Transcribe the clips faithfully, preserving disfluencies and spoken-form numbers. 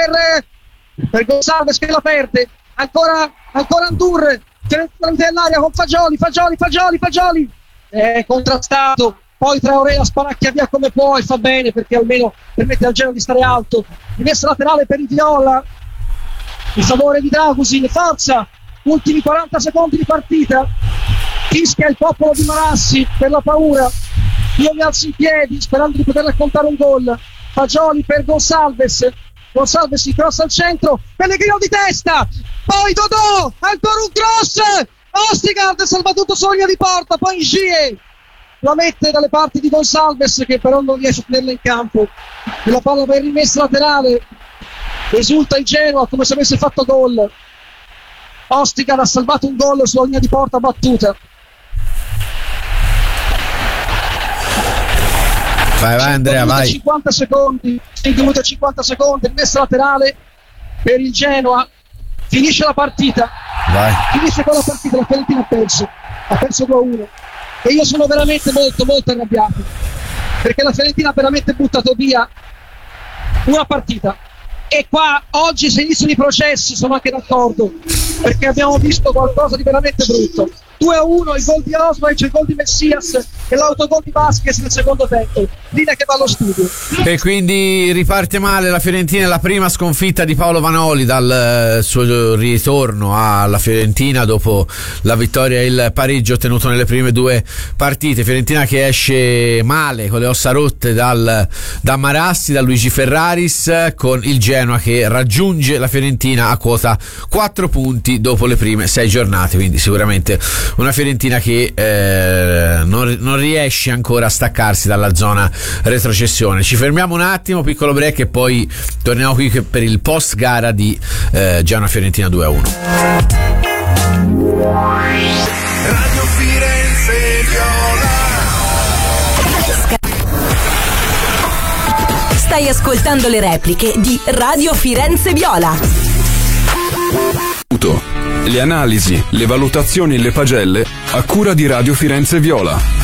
per, per Gonzalez che la perde, ancora, ancora Andur, nell'aria con Fagioli, Fagioli, Fagioli, Fagioli, è contrastato, poi Traoré la sparacchia via come può e fa bene perché almeno permette al Genoa di stare alto. Rimessa laterale per il Viola, il favore di Dragusin, forza, ultimi quaranta secondi di partita, fischia il popolo di Marassi per la paura. Io mi alzo in piedi sperando di poter raccontare un gol. Fagioli per Gonzalez, Gonzalez si crossa al centro, Pellegrino di testa, poi Dodò, ancora un cross, Ostigard salva tutto su linea di porta, poi Gie la mette dalle parti di Gonzalez che però non riesce a tenerla in campo, e la palla per rimessa laterale, esulta il Genoa come se avesse fatto gol. Ostigard ha salvato un gol sulla linea di porta battuta. Vai, vai Andrea, vai. cinquanta secondi, cinque minuti e cinquanta secondi, messa laterale per il Genoa, finisce la partita. Vai. Finisce con la partita, la Fiorentina ha perso, ha perso due a uno e io sono veramente molto molto arrabbiato perché la Fiorentina ha veramente buttato via una partita. E qua oggi se iniziano i processi sono anche d'accordo perché abbiamo visto qualcosa di veramente brutto. Due a uno, il gol di Oswald, il gol di Messias e l'autogol di Vasquez nel secondo tempo, linea che va allo studio. E quindi riparte male la Fiorentina, la prima sconfitta di Paolo Vanoli dal suo ritorno alla Fiorentina dopo la vittoria e il pareggio ottenuto nelle prime due partite. Fiorentina che esce male con le ossa rotte dal, da Marassi, da Luigi Ferraris, con il Genoa che raggiunge la Fiorentina a quota quattro punti dopo le prime sei giornate, quindi sicuramente una Fiorentina che eh, non, non riesce ancora a staccarsi dalla zona retrocessione. Ci fermiamo un attimo, piccolo break e poi torniamo qui per il post gara di eh, Genoa Fiorentina due a uno. Radio Firenze Viola. Stai ascoltando le repliche di Radio Firenze Viola. Le analisi, le valutazioni e le pagelle a cura di Radio Firenze Viola.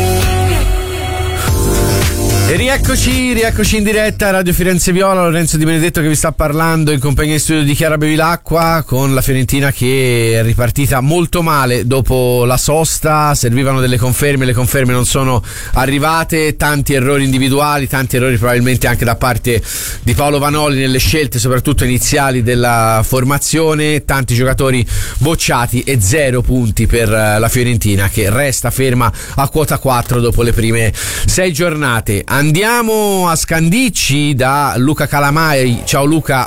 E rieccoci, rieccoci in diretta a Radio Firenze Viola. Lorenzo Di Benedetto che vi sta parlando in compagnia in studio di Chiara Bevilacqua, con la Fiorentina che è ripartita molto male dopo la sosta. Servivano delle conferme, le conferme non sono arrivate, tanti errori individuali, tanti errori probabilmente anche da parte di Paolo Vanoli nelle scelte soprattutto iniziali della formazione, tanti giocatori bocciati e zero punti per la Fiorentina che resta ferma a quota quattro dopo le prime sei giornate. Andiamo a Scandicci da Luca Calamai. Ciao Luca.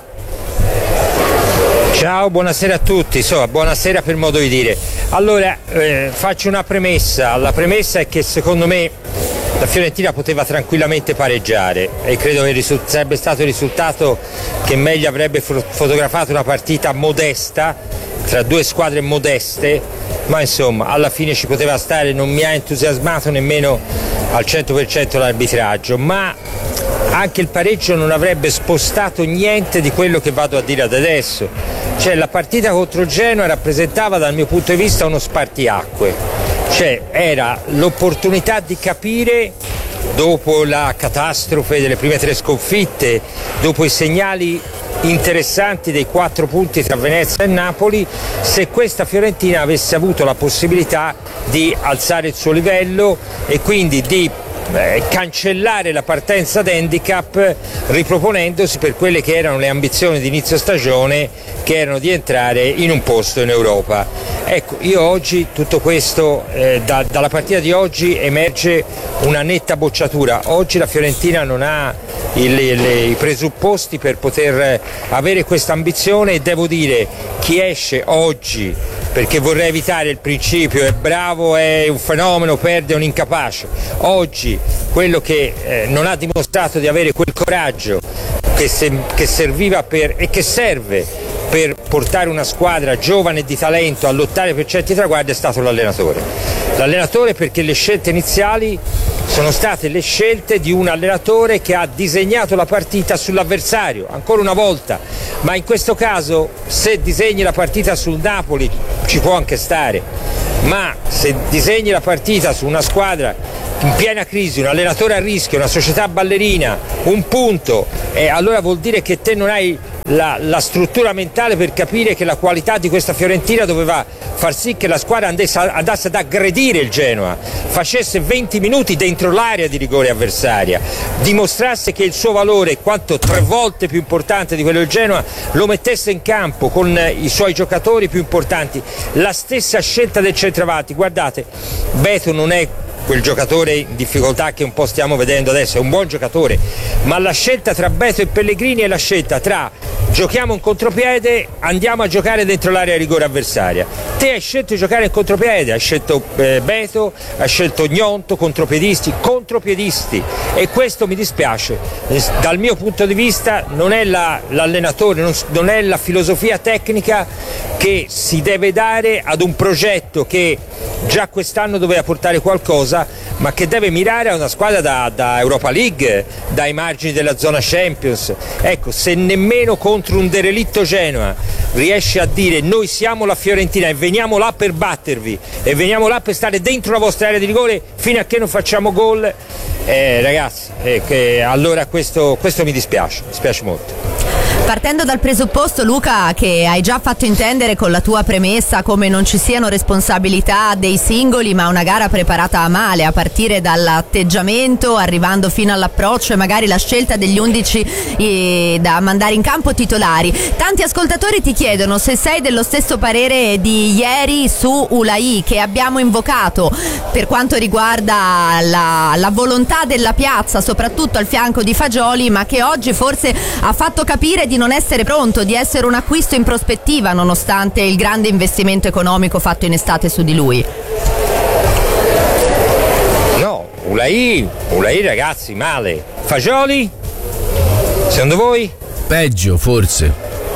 Ciao, buonasera a tutti. So, buonasera per modo di dire. Allora, eh, faccio una premessa. La premessa è che secondo me la Fiorentina poteva tranquillamente pareggiare e credo che risu- sarebbe stato il risultato che meglio avrebbe fo- fotografato una partita modesta tra due squadre modeste, ma insomma alla fine ci poteva stare. Non mi ha entusiasmato nemmeno al cento per cento l'arbitraggio, ma anche il pareggio non avrebbe spostato niente di quello che vado a dire ad adesso. Cioè la partita contro Genoa rappresentava dal mio punto di vista uno spartiacque, cioè era l'opportunità di capire, dopo la catastrofe delle prime tre sconfitte, dopo i segnali interessanti dei quattro punti tra Venezia e Napoli, se questa Fiorentina avesse avuto la possibilità di alzare il suo livello e quindi di eh, cancellare la partenza d'handicap riproponendosi per quelle che erano le ambizioni di inizio stagione, che erano di entrare in un posto in Europa. Ecco, io oggi tutto questo, eh, da, dalla partita di oggi emerge una netta bocciatura. Oggi la Fiorentina non ha il, il, i presupposti per poter avere questa ambizione e devo dire, chi esce oggi, perché vorrei evitare il principio è bravo, è un fenomeno, perde, è un incapace. Oggi quello che eh, non ha dimostrato di avere quel coraggio che, se, che serviva per e che serve per portare una squadra giovane e di talento a lottare per certi traguardi è stato l'allenatore. L'allenatore perché le scelte iniziali sono state le scelte di un allenatore che ha disegnato la partita sull'avversario, ancora una volta, ma in questo caso se disegni la partita sul Napoli ci può anche stare, ma se disegni la partita su una squadra in piena crisi, un allenatore a rischio, una società ballerina, un punto, eh, allora vuol dire che te non hai la, la struttura mentale per capire che la qualità di questa Fiorentina doveva far sì che la squadra andasse, andasse ad aggredire il Genoa, facesse venti minuti dentro l'area di rigore avversaria, dimostrasse che il suo valore è quanto tre volte più importante di quello del Genoa, lo mettesse in campo con i suoi giocatori più importanti. La stessa scelta del centravanti, guardate, Beto non è quel giocatore in difficoltà che un po' stiamo vedendo adesso, è un buon giocatore, ma la scelta tra Beto e Pellegrini è la scelta tra giochiamo in contropiede, andiamo a giocare dentro l'area di rigore avversaria. Te hai scelto di giocare in contropiede, hai scelto eh, Beto, hai scelto Gnonto, contropiedisti, contropiedisti, e questo mi dispiace. Dal mio punto di vista non è la, l'allenatore, non, non è la filosofia tecnica che si deve dare ad un progetto che già quest'anno doveva portare qualcosa, ma che deve mirare a una squadra da, da Europa League, dai margini della zona Champions. Ecco, se nemmeno contro un derelitto Genoa riesce a dire noi siamo la Fiorentina e veniamo là per battervi e veniamo là per stare dentro la vostra area di rigore fino a che non facciamo gol, eh, ragazzi, eh, che allora questo, questo mi dispiace, mi dispiace molto. Partendo dal presupposto, Luca, che hai già fatto intendere con la tua premessa come non ci siano responsabilità dei singoli, ma una gara preparata a male, a partire dall'atteggiamento, arrivando fino all'approccio e magari la scelta degli undici eh, da mandare in campo titolari. Tanti ascoltatori ti chiedono se sei dello stesso parere di ieri su Ulai, che abbiamo invocato per quanto riguarda la, la volontà della piazza, soprattutto al fianco di Fagioli, ma che oggi forse ha fatto capire di non essere pronto, di essere un acquisto in prospettiva nonostante il grande investimento economico fatto in estate su di lui. No, Ulai, Ulai ragazzi, male. Fagioli? Secondo voi? Peggio forse.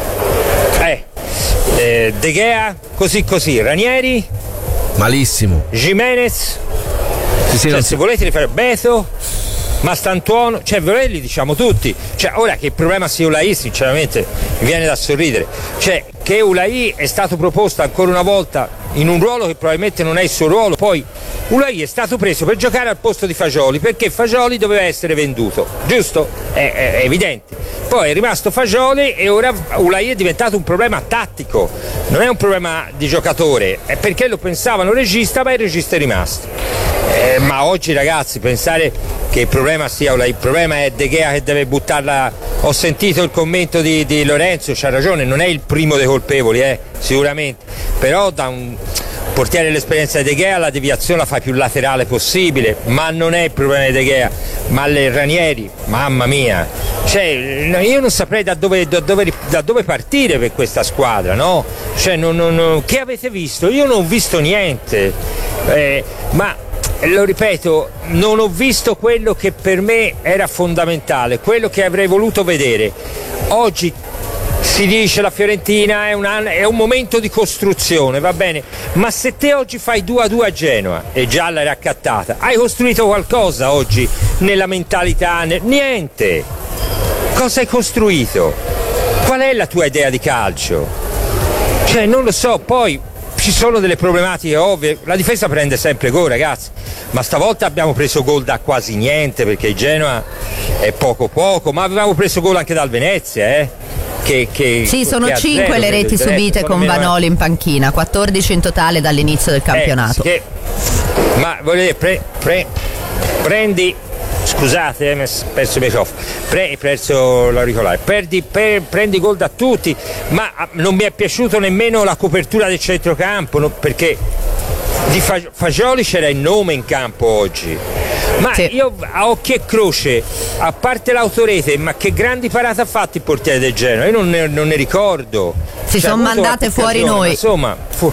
Eh, eh De Gea così così, Ranieri? Malissimo. Jimenez? Sì, sì, cioè, no, se volete rifare Beto, Mastantuono, cioè ve li diciamo tutti. Cioè, ora che il problema sia Ulai, sinceramente mi viene da sorridere. Cioè, che Ulai è stato proposto ancora una volta in un ruolo che probabilmente non è il suo ruolo. Poi Ulai è stato preso per giocare al posto di Fagioli, perché Fagioli doveva essere venduto, giusto? È, è, è evidente. Poi è rimasto Fagioli e ora Ulai è diventato un problema tattico, non è un problema di giocatore, è perché lo pensavano regista, ma il regista è rimasto. Eh, ma oggi, ragazzi, pensare che il problema sia il problema è De Gea che deve buttarla. Ho sentito il commento di, di Lorenzo, c'ha ragione, non è il primo dei colpevoli, eh, sicuramente, però da un portiere dell'esperienza di De Gea la deviazione la fa più laterale possibile, ma non è il problema di De Gea, ma le Ranieri, mamma mia, cioè io non saprei da dove, da dove, da dove partire per questa squadra, no? Cioè, non, non, non, che avete visto? Io non ho visto niente, eh, ma lo ripeto, non ho visto quello che per me era fondamentale, quello che avrei voluto vedere. Oggi si dice la Fiorentina è un, anno, è un momento di costruzione, va bene, ma se te oggi fai due a due a Genoa e già l'hai raccattata, hai costruito qualcosa oggi nella mentalità? Niente. Cosa hai costruito? Qual è la tua idea di calcio? Cioè, non lo so. Poi ci sono delle problematiche ovvie, la difesa prende sempre gol, ragazzi, ma stavolta abbiamo preso gol da quasi niente, perché il Genoa è poco poco, ma avevamo preso gol anche dal Venezia, eh? Che, che, sì, sono che cinque le reti Venezia, subite con Vanoli in panchina, quattordici in totale dall'inizio del campionato. Eh, che, ma volete pre, pre, prendi scusate, eh, mi ho perso il microfono, Pre, perso l'auricolare, perdi, per, prendi gol da tutti, ma non mi è piaciuto nemmeno la copertura del centrocampo, no, perché di Fagioli c'era il nome in campo oggi, ma sì. Io a occhio e croce, a parte l'autorete, ma che grandi parate ha fatto il portiere del Genoa, io non ne, non ne ricordo, si cioè, sono mandate fuori noi, insomma fu...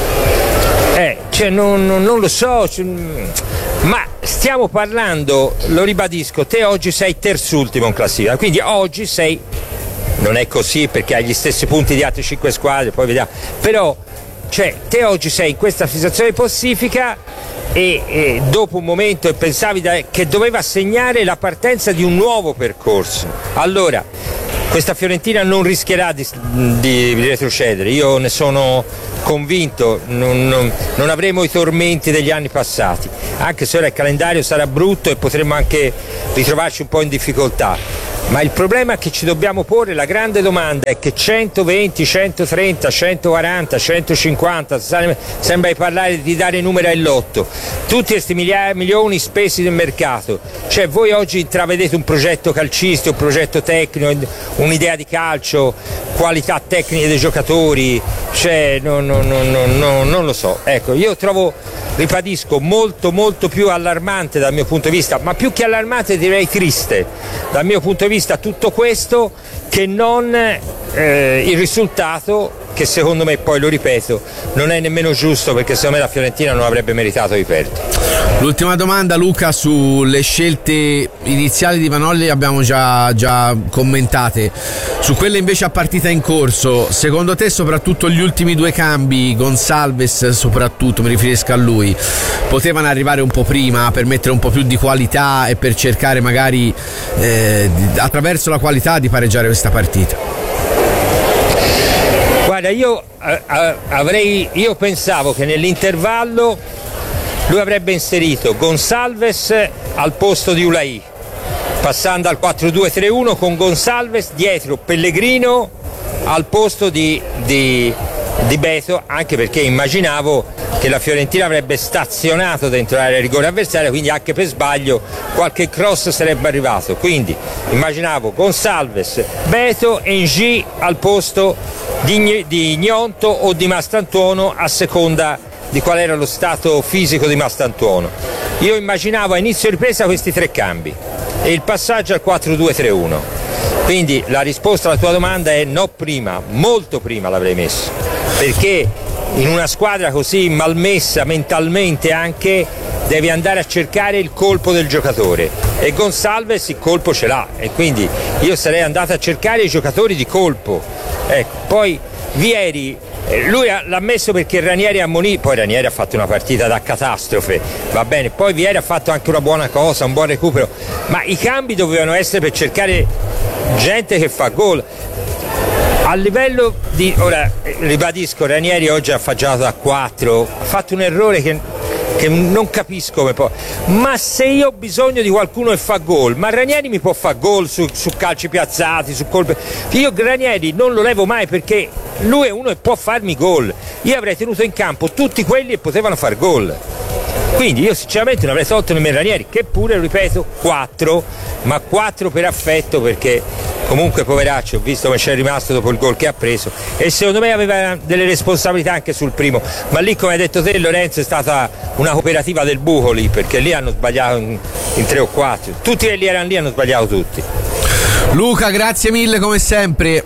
eh, cioè, non, non, non lo so, cioè, ma stiamo parlando, lo ribadisco, te oggi sei terzultimo in classifica, quindi oggi sei, non è così perché hai gli stessi punti di altre cinque squadre, poi vediamo, però cioè te oggi sei in questa situazione pacifica e, e dopo un momento pensavi da, che doveva segnare la partenza di un nuovo percorso. Allora questa Fiorentina non rischierà di, di retrocedere, io ne sono convinto, non, non, non avremo i tormenti degli anni passati, anche se ora il calendario sarà brutto e potremo anche ritrovarci un po' in difficoltà, Ma il problema che ci dobbiamo porre, la grande domanda, è che centoventi, centotrenta, centoquaranta, centocinquanta, sembra di parlare di dare numeri al lotto, tutti questi milioni spesi nel mercato, cioè voi oggi intravedete un progetto calcistico, un progetto tecnico, un'idea di calcio, qualità tecniche dei giocatori, cioè no, no, no, no, no, non lo so, ecco, io trovo, ribadisco, molto molto più allarmante dal mio punto di vista, ma più che allarmante direi triste dal mio punto di vista tutto questo, che non eh, il risultato, che secondo me, poi lo ripeto, non è nemmeno giusto, perché secondo me la Fiorentina non avrebbe meritato di perdere. L'ultima domanda, Luca, sulle scelte iniziali di Vanoli abbiamo già, già commentate, su quelle invece a partita in corso, secondo te soprattutto gli ultimi due cambi, Gonçalves soprattutto, mi riferisco a lui, potevano arrivare un po' prima per mettere un po' più di qualità e per cercare magari eh, attraverso la qualità di pareggiare questa partita? Guarda, io eh, avrei, io pensavo che nell'intervallo lui avrebbe inserito Gonçalves al posto di Ulai, passando al quattro due tre uno con Gonçalves dietro Pellegrino al posto di, di, di Beto, anche perché immaginavo che la Fiorentina avrebbe stazionato dentro l'area di rigore avversaria, quindi anche per sbaglio qualche cross sarebbe arrivato, quindi immaginavo Gonçalves, Beto e N'Jie al posto di, di Gnonto o di Mastantuono, a seconda di qual era lo stato fisico di Mastantuono. Io immaginavo a inizio ripresa questi tre cambi e il passaggio al quattro due tre uno, quindi la risposta alla tua domanda è no, prima, molto prima l'avrei messo, perché in una squadra così malmessa mentalmente anche devi andare a cercare il colpo del giocatore, e Gonçalves il colpo ce l'ha, e quindi io sarei andato a cercare i giocatori di colpo. Ecco, poi Vieri, lui l'ha messo perché Ranieri ammonì, poi Ranieri ha fatto una partita da catastrofe, va bene, poi Vieri ha fatto anche una buona cosa, un buon recupero, ma i cambi dovevano essere per cercare gente che fa gol. A livello di, ora ribadisco, Ranieri oggi ha affacciato a quattro, ha fatto un errore che, che non capisco come può, ma se io ho bisogno di qualcuno che fa gol, ma Ranieri mi può fare gol su, su calci piazzati, su colpe, io Ranieri non lo levo mai, perché lui è uno che può farmi gol, io avrei tenuto in campo tutti quelli che potevano far gol, quindi io sinceramente non avrei tolto nemmeno Ranieri, che pure, ripeto, quattro, ma quattro per affetto, perché comunque poveraccio, ho visto come c'è rimasto dopo il gol che ha preso, e secondo me aveva delle responsabilità anche sul primo, ma lì, come hai detto te Lorenzo, è stata una cooperativa del buco lì, perché lì hanno sbagliato in, in tre o quattro, tutti quelli che erano lì hanno sbagliato tutti. Luca, grazie mille come sempre.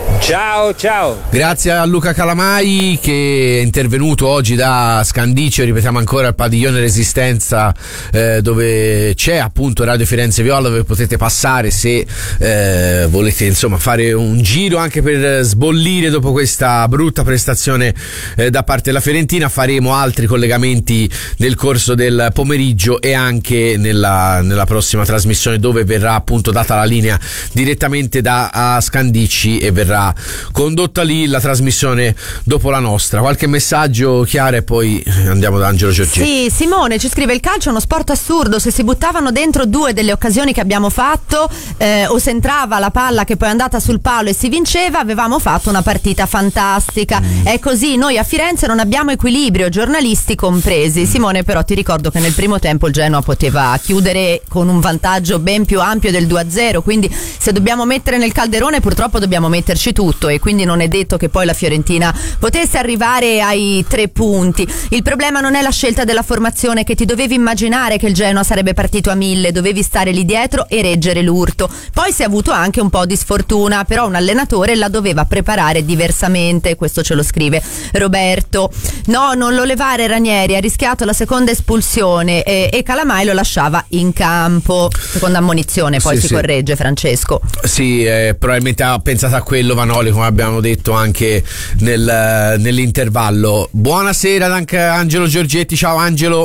Ciao, ciao. Grazie a Luca Calamai, che è intervenuto oggi da Scandiccio, ripetiamo ancora, il padiglione Resistenza, eh, dove c'è appunto Radio Firenze Viola, dove potete passare se eh, volete insomma fare un giro anche per sbollire dopo questa brutta prestazione eh, da parte della Fiorentina. Faremo altri collegamenti nel corso del pomeriggio e anche nella, nella prossima trasmissione, dove verrà appunto data la linea direttamente da a Scandicci e verrà condotta lì la trasmissione dopo la nostra. Qualche messaggio, Chiara, e poi andiamo da Angelo Giorgetti. Sì, Simone ci scrive: il calcio è uno sport assurdo, se si buttavano dentro due delle occasioni che abbiamo fatto eh, o se entrava la palla che poi è andata sul palo e si vinceva, avevamo fatto una partita fantastica. Mm. È così, noi a Firenze non abbiamo equilibrio, giornalisti compresi. Simone, però ti ricordo che nel primo tempo il Genoa poteva chiudere con un vantaggio ben più ampio del due a zero, quindi se dobbiamo mettere nel calderone purtroppo dobbiamo metterci tutto, e quindi non è detto che poi la Fiorentina potesse arrivare ai tre punti. Il problema non è la scelta della formazione, che ti dovevi immaginare che il Genoa sarebbe partito a mille, dovevi stare lì dietro e reggere l'urto. Poi si è avuto anche un po' di sfortuna, però un allenatore la doveva preparare diversamente, questo ce lo scrive Roberto. No, non lo levare Ranieri, ha rischiato la seconda espulsione e, e Calamai lo lasciava in campo, seconda ammonizione, poi sì, si sì. corregge Francesco. Sì, eh, probabilmente ha pensato a quello Vanoli, come abbiamo detto anche nel, nell'intervallo. Buonasera anche Angelo Giorgetti. Ciao Angelo.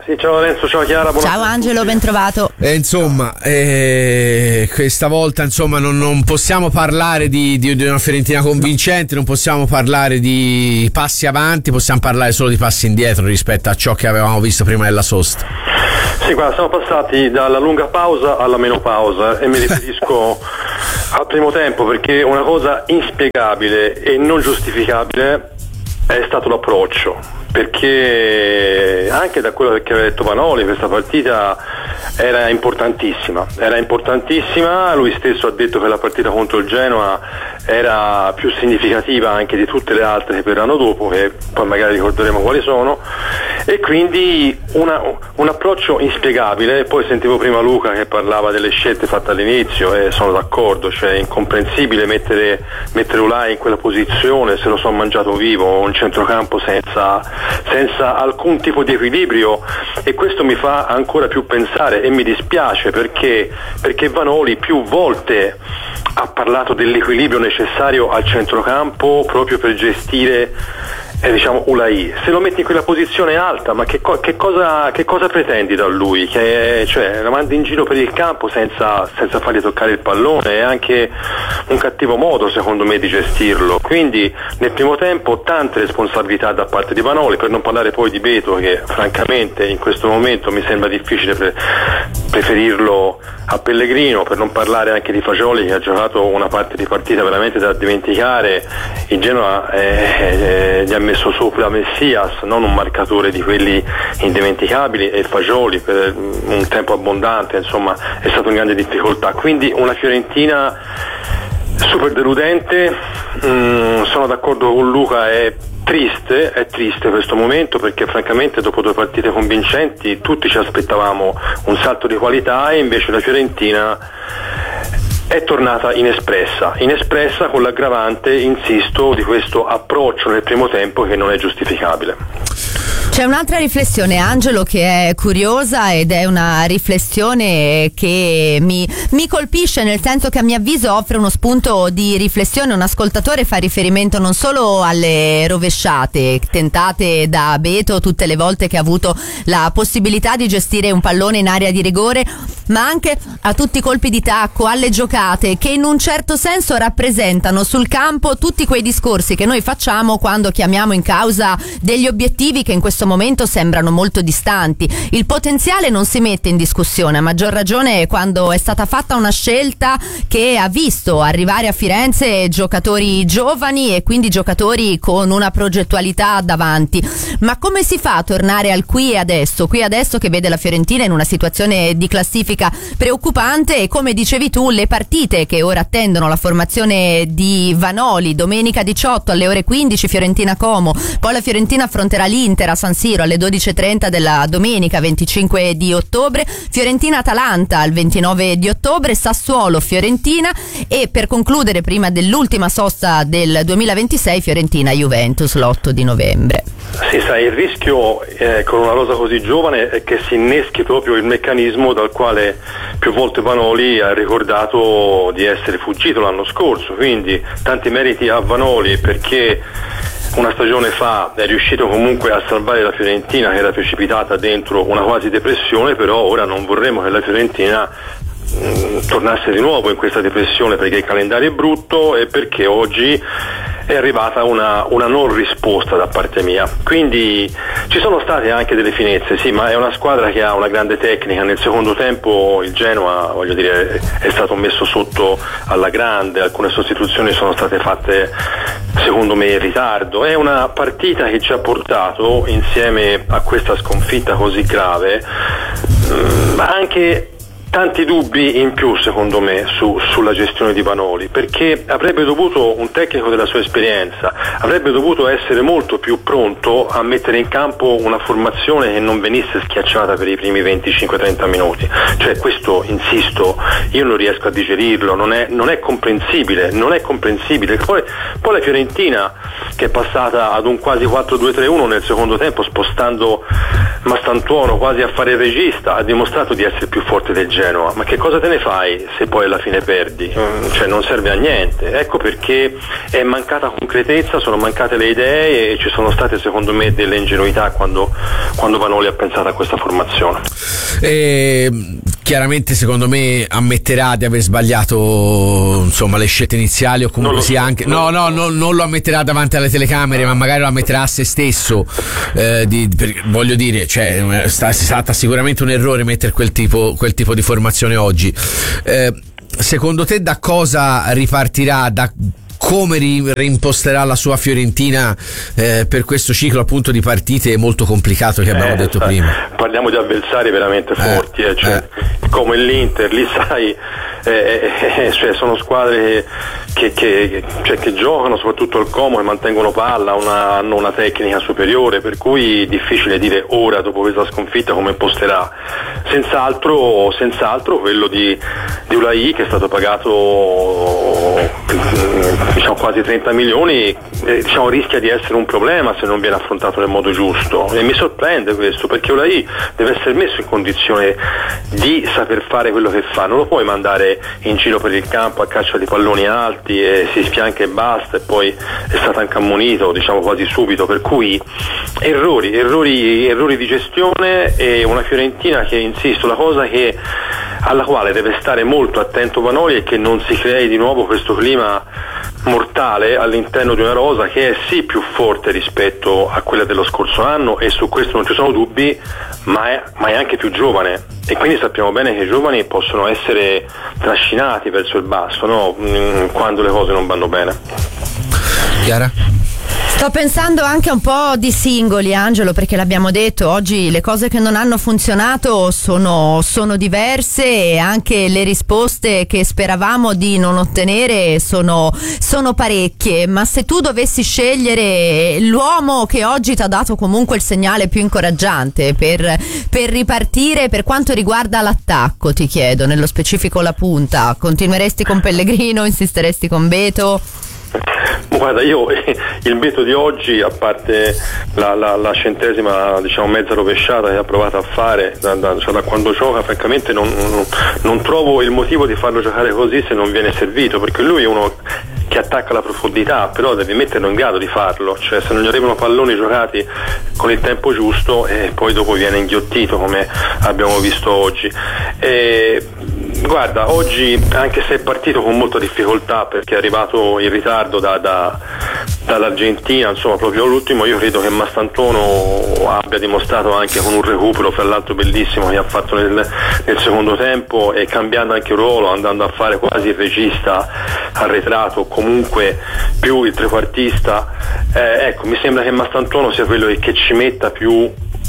Sì, ciao Lorenzo, ciao Chiara. Ciao Angelo, ben trovato. E insomma, eh, questa volta insomma non, non possiamo parlare di, di, di una Fiorentina convincente, non possiamo parlare di passi avanti, possiamo parlare solo di passi indietro rispetto a ciò che avevamo visto prima della sosta. Sì, guarda, siamo passati dalla lunga pausa alla menopausa e mi riferisco al primo tempo, perché una cosa inspiegabile e non giustificabile è stato l'approccio, perché anche da quello che aveva detto Vanoli questa partita era importantissima, era importantissima, lui stesso ha detto che la partita contro il Genoa era più significativa anche di tutte le altre che verranno dopo, che poi magari ricorderemo quali sono, e quindi una, un approccio inspiegabile. Poi sentivo prima Luca che parlava delle scelte fatte all'inizio e sono d'accordo, cioè è incomprensibile mettere, mettere Ulai in quella posizione, se lo sono mangiato vivo, un centrocampo senza, senza alcun tipo di equilibrio, e questo mi fa ancora più pensare e mi dispiace perché, perché Vanoli più volte ha parlato dell'equilibrio necessario al centrocampo proprio per gestire eh, diciamo Ulai. Se lo metti in quella posizione alta, ma che, co- che, cosa, che cosa pretendi da lui? Che, cioè, la mandi in giro per il campo senza, senza fargli toccare il pallone, è anche un cattivo modo secondo me di gestirlo. Quindi nel primo tempo tante responsabilità da parte di Vanoli, per non parlare poi di Beto, che francamente in questo momento mi sembra difficile pre- preferirlo a Pellegrino, per non parlare anche di Fagioli che ha giocato una parte di partita veramente da dimenticare. Il Genoa eh, eh, gli ha messo sopra Messias, non un marcatore di quelli indimenticabili, e Fagioli per un tempo abbondante, insomma è stato in grande difficoltà. Quindi una Fiorentina super deludente. mm, sono d'accordo con Luca, è triste, è triste questo momento, perché francamente dopo due partite convincenti tutti ci aspettavamo un salto di qualità e invece la Fiorentina è tornata inespressa, inespressa con l'aggravante, insisto, di questo approccio nel primo tempo che non è giustificabile. C'è un'altra riflessione, Angelo, che è curiosa ed è una riflessione che mi, mi colpisce, nel senso che a mio avviso offre uno spunto di riflessione. Un ascoltatore fa riferimento non solo alle rovesciate tentate da Beto tutte le volte che ha avuto la possibilità di gestire un pallone in area di rigore, ma anche a tutti i colpi di tacco, alle giocate che in un certo senso rappresentano sul campo tutti quei discorsi che noi facciamo quando chiamiamo in causa degli obiettivi che in questo momento sembrano molto distanti. Il potenziale non si mette in discussione, a maggior ragione quando è stata fatta una scelta che ha visto arrivare a Firenze giocatori giovani e quindi giocatori con una progettualità davanti. Ma come si fa a tornare al qui e adesso? Qui e adesso che vede la Fiorentina in una situazione di classifica preoccupante, e come dicevi tu, le partite che ora attendono la formazione di Vanoli: domenica diciotto alle ore quindici Fiorentina Como, poi la Fiorentina affronterà l'Inter a San Siro alle dodici e trenta della domenica venticinque di ottobre, Fiorentina-Atalanta il ventinove di ottobre, Sassuolo-Fiorentina, e per concludere prima dell'ultima sosta del duemilaventisei Fiorentina-Juventus l'otto di novembre. Sì, sai, il rischio eh, con una rosa così giovane è che si inneschi proprio il meccanismo dal quale più volte Vanoli ha ricordato di essere fuggito l'anno scorso, quindi tanti meriti a Vanoli, perché una stagione fa è riuscito comunque a salvare la Fiorentina che era precipitata dentro una quasi depressione, però ora non vorremmo che la Fiorentina mh, tornasse di nuovo in questa depressione, perché il calendario è brutto e perché oggi è arrivata una, una non risposta da parte mia. Quindi ci sono state anche delle finezze, sì, ma è una squadra che ha una grande tecnica. Nel secondo tempo il Genoa, voglio dire, è stato messo sotto alla grande, alcune sostituzioni sono state fatte secondo me in ritardo. È una partita che ci ha portato, insieme a questa sconfitta così grave, mh, anche tanti dubbi in più secondo me su, sulla gestione di Vanoli, perché avrebbe dovuto, un tecnico della sua esperienza, avrebbe dovuto essere molto più pronto a mettere in campo una formazione che non venisse schiacciata per i primi venticinque trenta minuti. Cioè questo, insisto, io non riesco a digerirlo, non è, non è comprensibile, non è comprensibile. Poi, poi la Fiorentina, che è passata ad un quasi quattro due tre uno nel secondo tempo, spostando Mastantuono quasi a fare il regista ha dimostrato di essere più forte del Genoa, ma che cosa te ne fai se poi alla fine perdi? Cioè non serve a niente. Ecco perché è mancata concretezza, sono mancate le idee e ci sono state secondo me delle ingenuità quando, quando Vanoli ha pensato a questa formazione. E chiaramente secondo me ammetterà di aver sbagliato, insomma, le scelte iniziali, o comunque sia so, anche no no no non lo ammetterà davanti alle telecamere, ma magari lo ammetterà a se stesso, eh, di, per, voglio dire, cioè è stata sicuramente un errore mettere quel tipo quel tipo di formazione oggi. Eh, secondo te da cosa ripartirà, da come reimposterà la sua Fiorentina eh, per questo ciclo appunto di partite molto complicato che abbiamo eh, detto sai, prima? Parliamo di avversari veramente eh, forti, eh, cioè, eh. come l'Inter, lì sai, eh, eh, cioè, sono squadre che, che, cioè, che giocano soprattutto al Como e mantengono palla, una, hanno una tecnica superiore, per cui è difficile dire ora dopo questa sconfitta come imposterà. Senz'altro, senz'altro quello di, di Ulai, che è stato pagato diciamo quasi trenta milioni, eh, diciamo, rischia di essere un problema se non viene affrontato nel modo giusto, e mi sorprende questo, perché Ulai deve essere messo in condizione di saper fare quello che fa, non lo puoi mandare in giro per il campo a caccia di palloni alti e si sfianca e basta, e poi è stato anche ammonito diciamo quasi subito, per cui errori, errori, errori di gestione, e una Fiorentina che, insisto, la cosa che alla quale deve stare molto attento Vanoli è che non si crei di nuovo questo clima mortale all'interno di una rosa che è sì più forte rispetto a quella dello scorso anno, e su questo non ci sono dubbi, ma è, ma è anche più giovane, e quindi sappiamo bene che i giovani possono essere trascinati verso il basso, no? Quando le cose non vanno bene. Chiara? Sto pensando anche un po' di singoli, Angelo, perché l'abbiamo detto, oggi le cose che non hanno funzionato sono, sono diverse, e anche le risposte che speravamo di non ottenere sono, sono parecchie, ma se tu dovessi scegliere l'uomo che oggi ti ha dato comunque il segnale più incoraggiante per, per ripartire per quanto riguarda l'attacco, ti chiedo, nello specifico la punta, continueresti con Pellegrino, insisteresti con Beto? Guarda, io il Beto di oggi, a parte la, la, la centesima diciamo mezza rovesciata che ha provato a fare da, da, cioè da quando gioca, francamente non, non, non trovo il motivo di farlo giocare così se non viene servito, perché lui è uno che attacca la profondità, però devi metterlo in grado di farlo, cioè se non gli arrivano palloni giocati con il tempo giusto, e poi dopo viene inghiottito come abbiamo visto oggi. E, guarda, oggi, anche se è partito con molta difficoltà perché è arrivato in ritardo da, da, dall'Argentina, insomma proprio l'ultimo, io credo che Mastantuono abbia dimostrato anche con un recupero fra l'altro bellissimo che ha fatto nel, nel secondo tempo, e cambiando anche ruolo, andando a fare quasi il regista arretrato, comunque più il trequartista, eh, ecco, mi sembra che Mastantuono sia quello che, che ci metta più eh,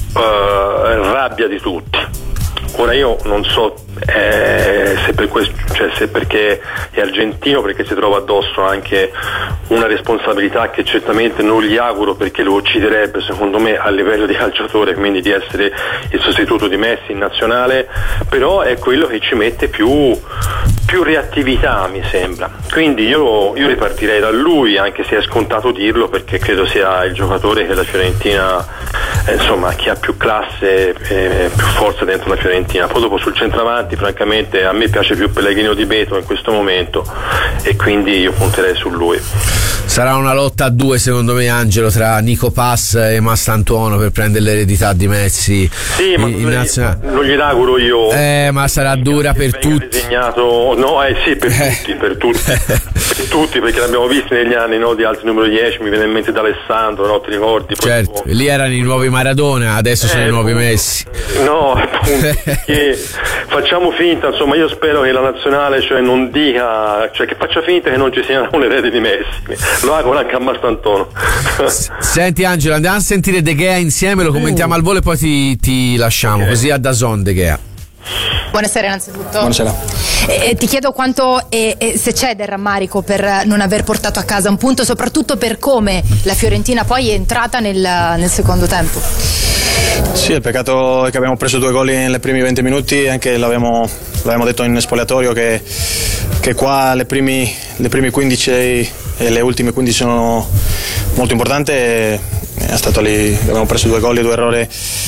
rabbia di tutti. Ora io non so eh, se per questo, cioè se perché è argentino, perché si trova addosso anche una responsabilità che certamente non gli auguro, perché lo ucciderebbe secondo me a livello di calciatore, quindi di essere il sostituto di Messi in nazionale, però è quello che ci mette più, più reattività, mi sembra. Quindi io, io ripartirei da lui, anche se è scontato dirlo, perché credo sia il giocatore che la Fiorentina, eh, insomma, chi ha più classe e più forza dentro la Fiorentina. Poi dopo sul centravanti, francamente, a me piace più Pellegrino di Beto in questo momento, e quindi io punterei su lui. Sarà una lotta a due secondo me, Angelo, tra Nico Pass e Mastantuono per prendere l'eredità di Messi. Sì, in, ma in nazionale. Non glielo auguro io. Eh, ma sarà dura per tutti. Disegnato, no, eh sì, per eh. tutti, per tutti, per tutti, perché l'abbiamo visto negli anni, no, di altri numero dieci, mi viene in mente D'Alessandro, no, ti ricordi? Poi certo, dopo... lì erano i nuovi Maradona, adesso eh, sono i nuovi Messi. No, appunto, che facciamo finta, insomma, io spero che la nazionale, cioè, non dica, cioè che faccia finta che non ci sia un erede di Messi. Lo auguro anche a Mastantuono. Senti Angelo, andiamo a sentire De Gea insieme, lo commentiamo al volo e poi ti, ti lasciamo, okay. Così a DAZN De Gea. Buonasera innanzitutto. Buonasera. E, e ti chiedo quanto e, e se c'è del rammarico per non aver portato a casa un punto, soprattutto per come la Fiorentina poi è entrata nel, nel secondo tempo. Sì, il peccato è che abbiamo preso due gol nei primi venti minuti, anche l'abbiamo, l'abbiamo detto in spogliatoio che, che qua le primi, le primi quindici e le ultime quindici sono molto importanti, e è stato lì, abbiamo preso due gol e due errori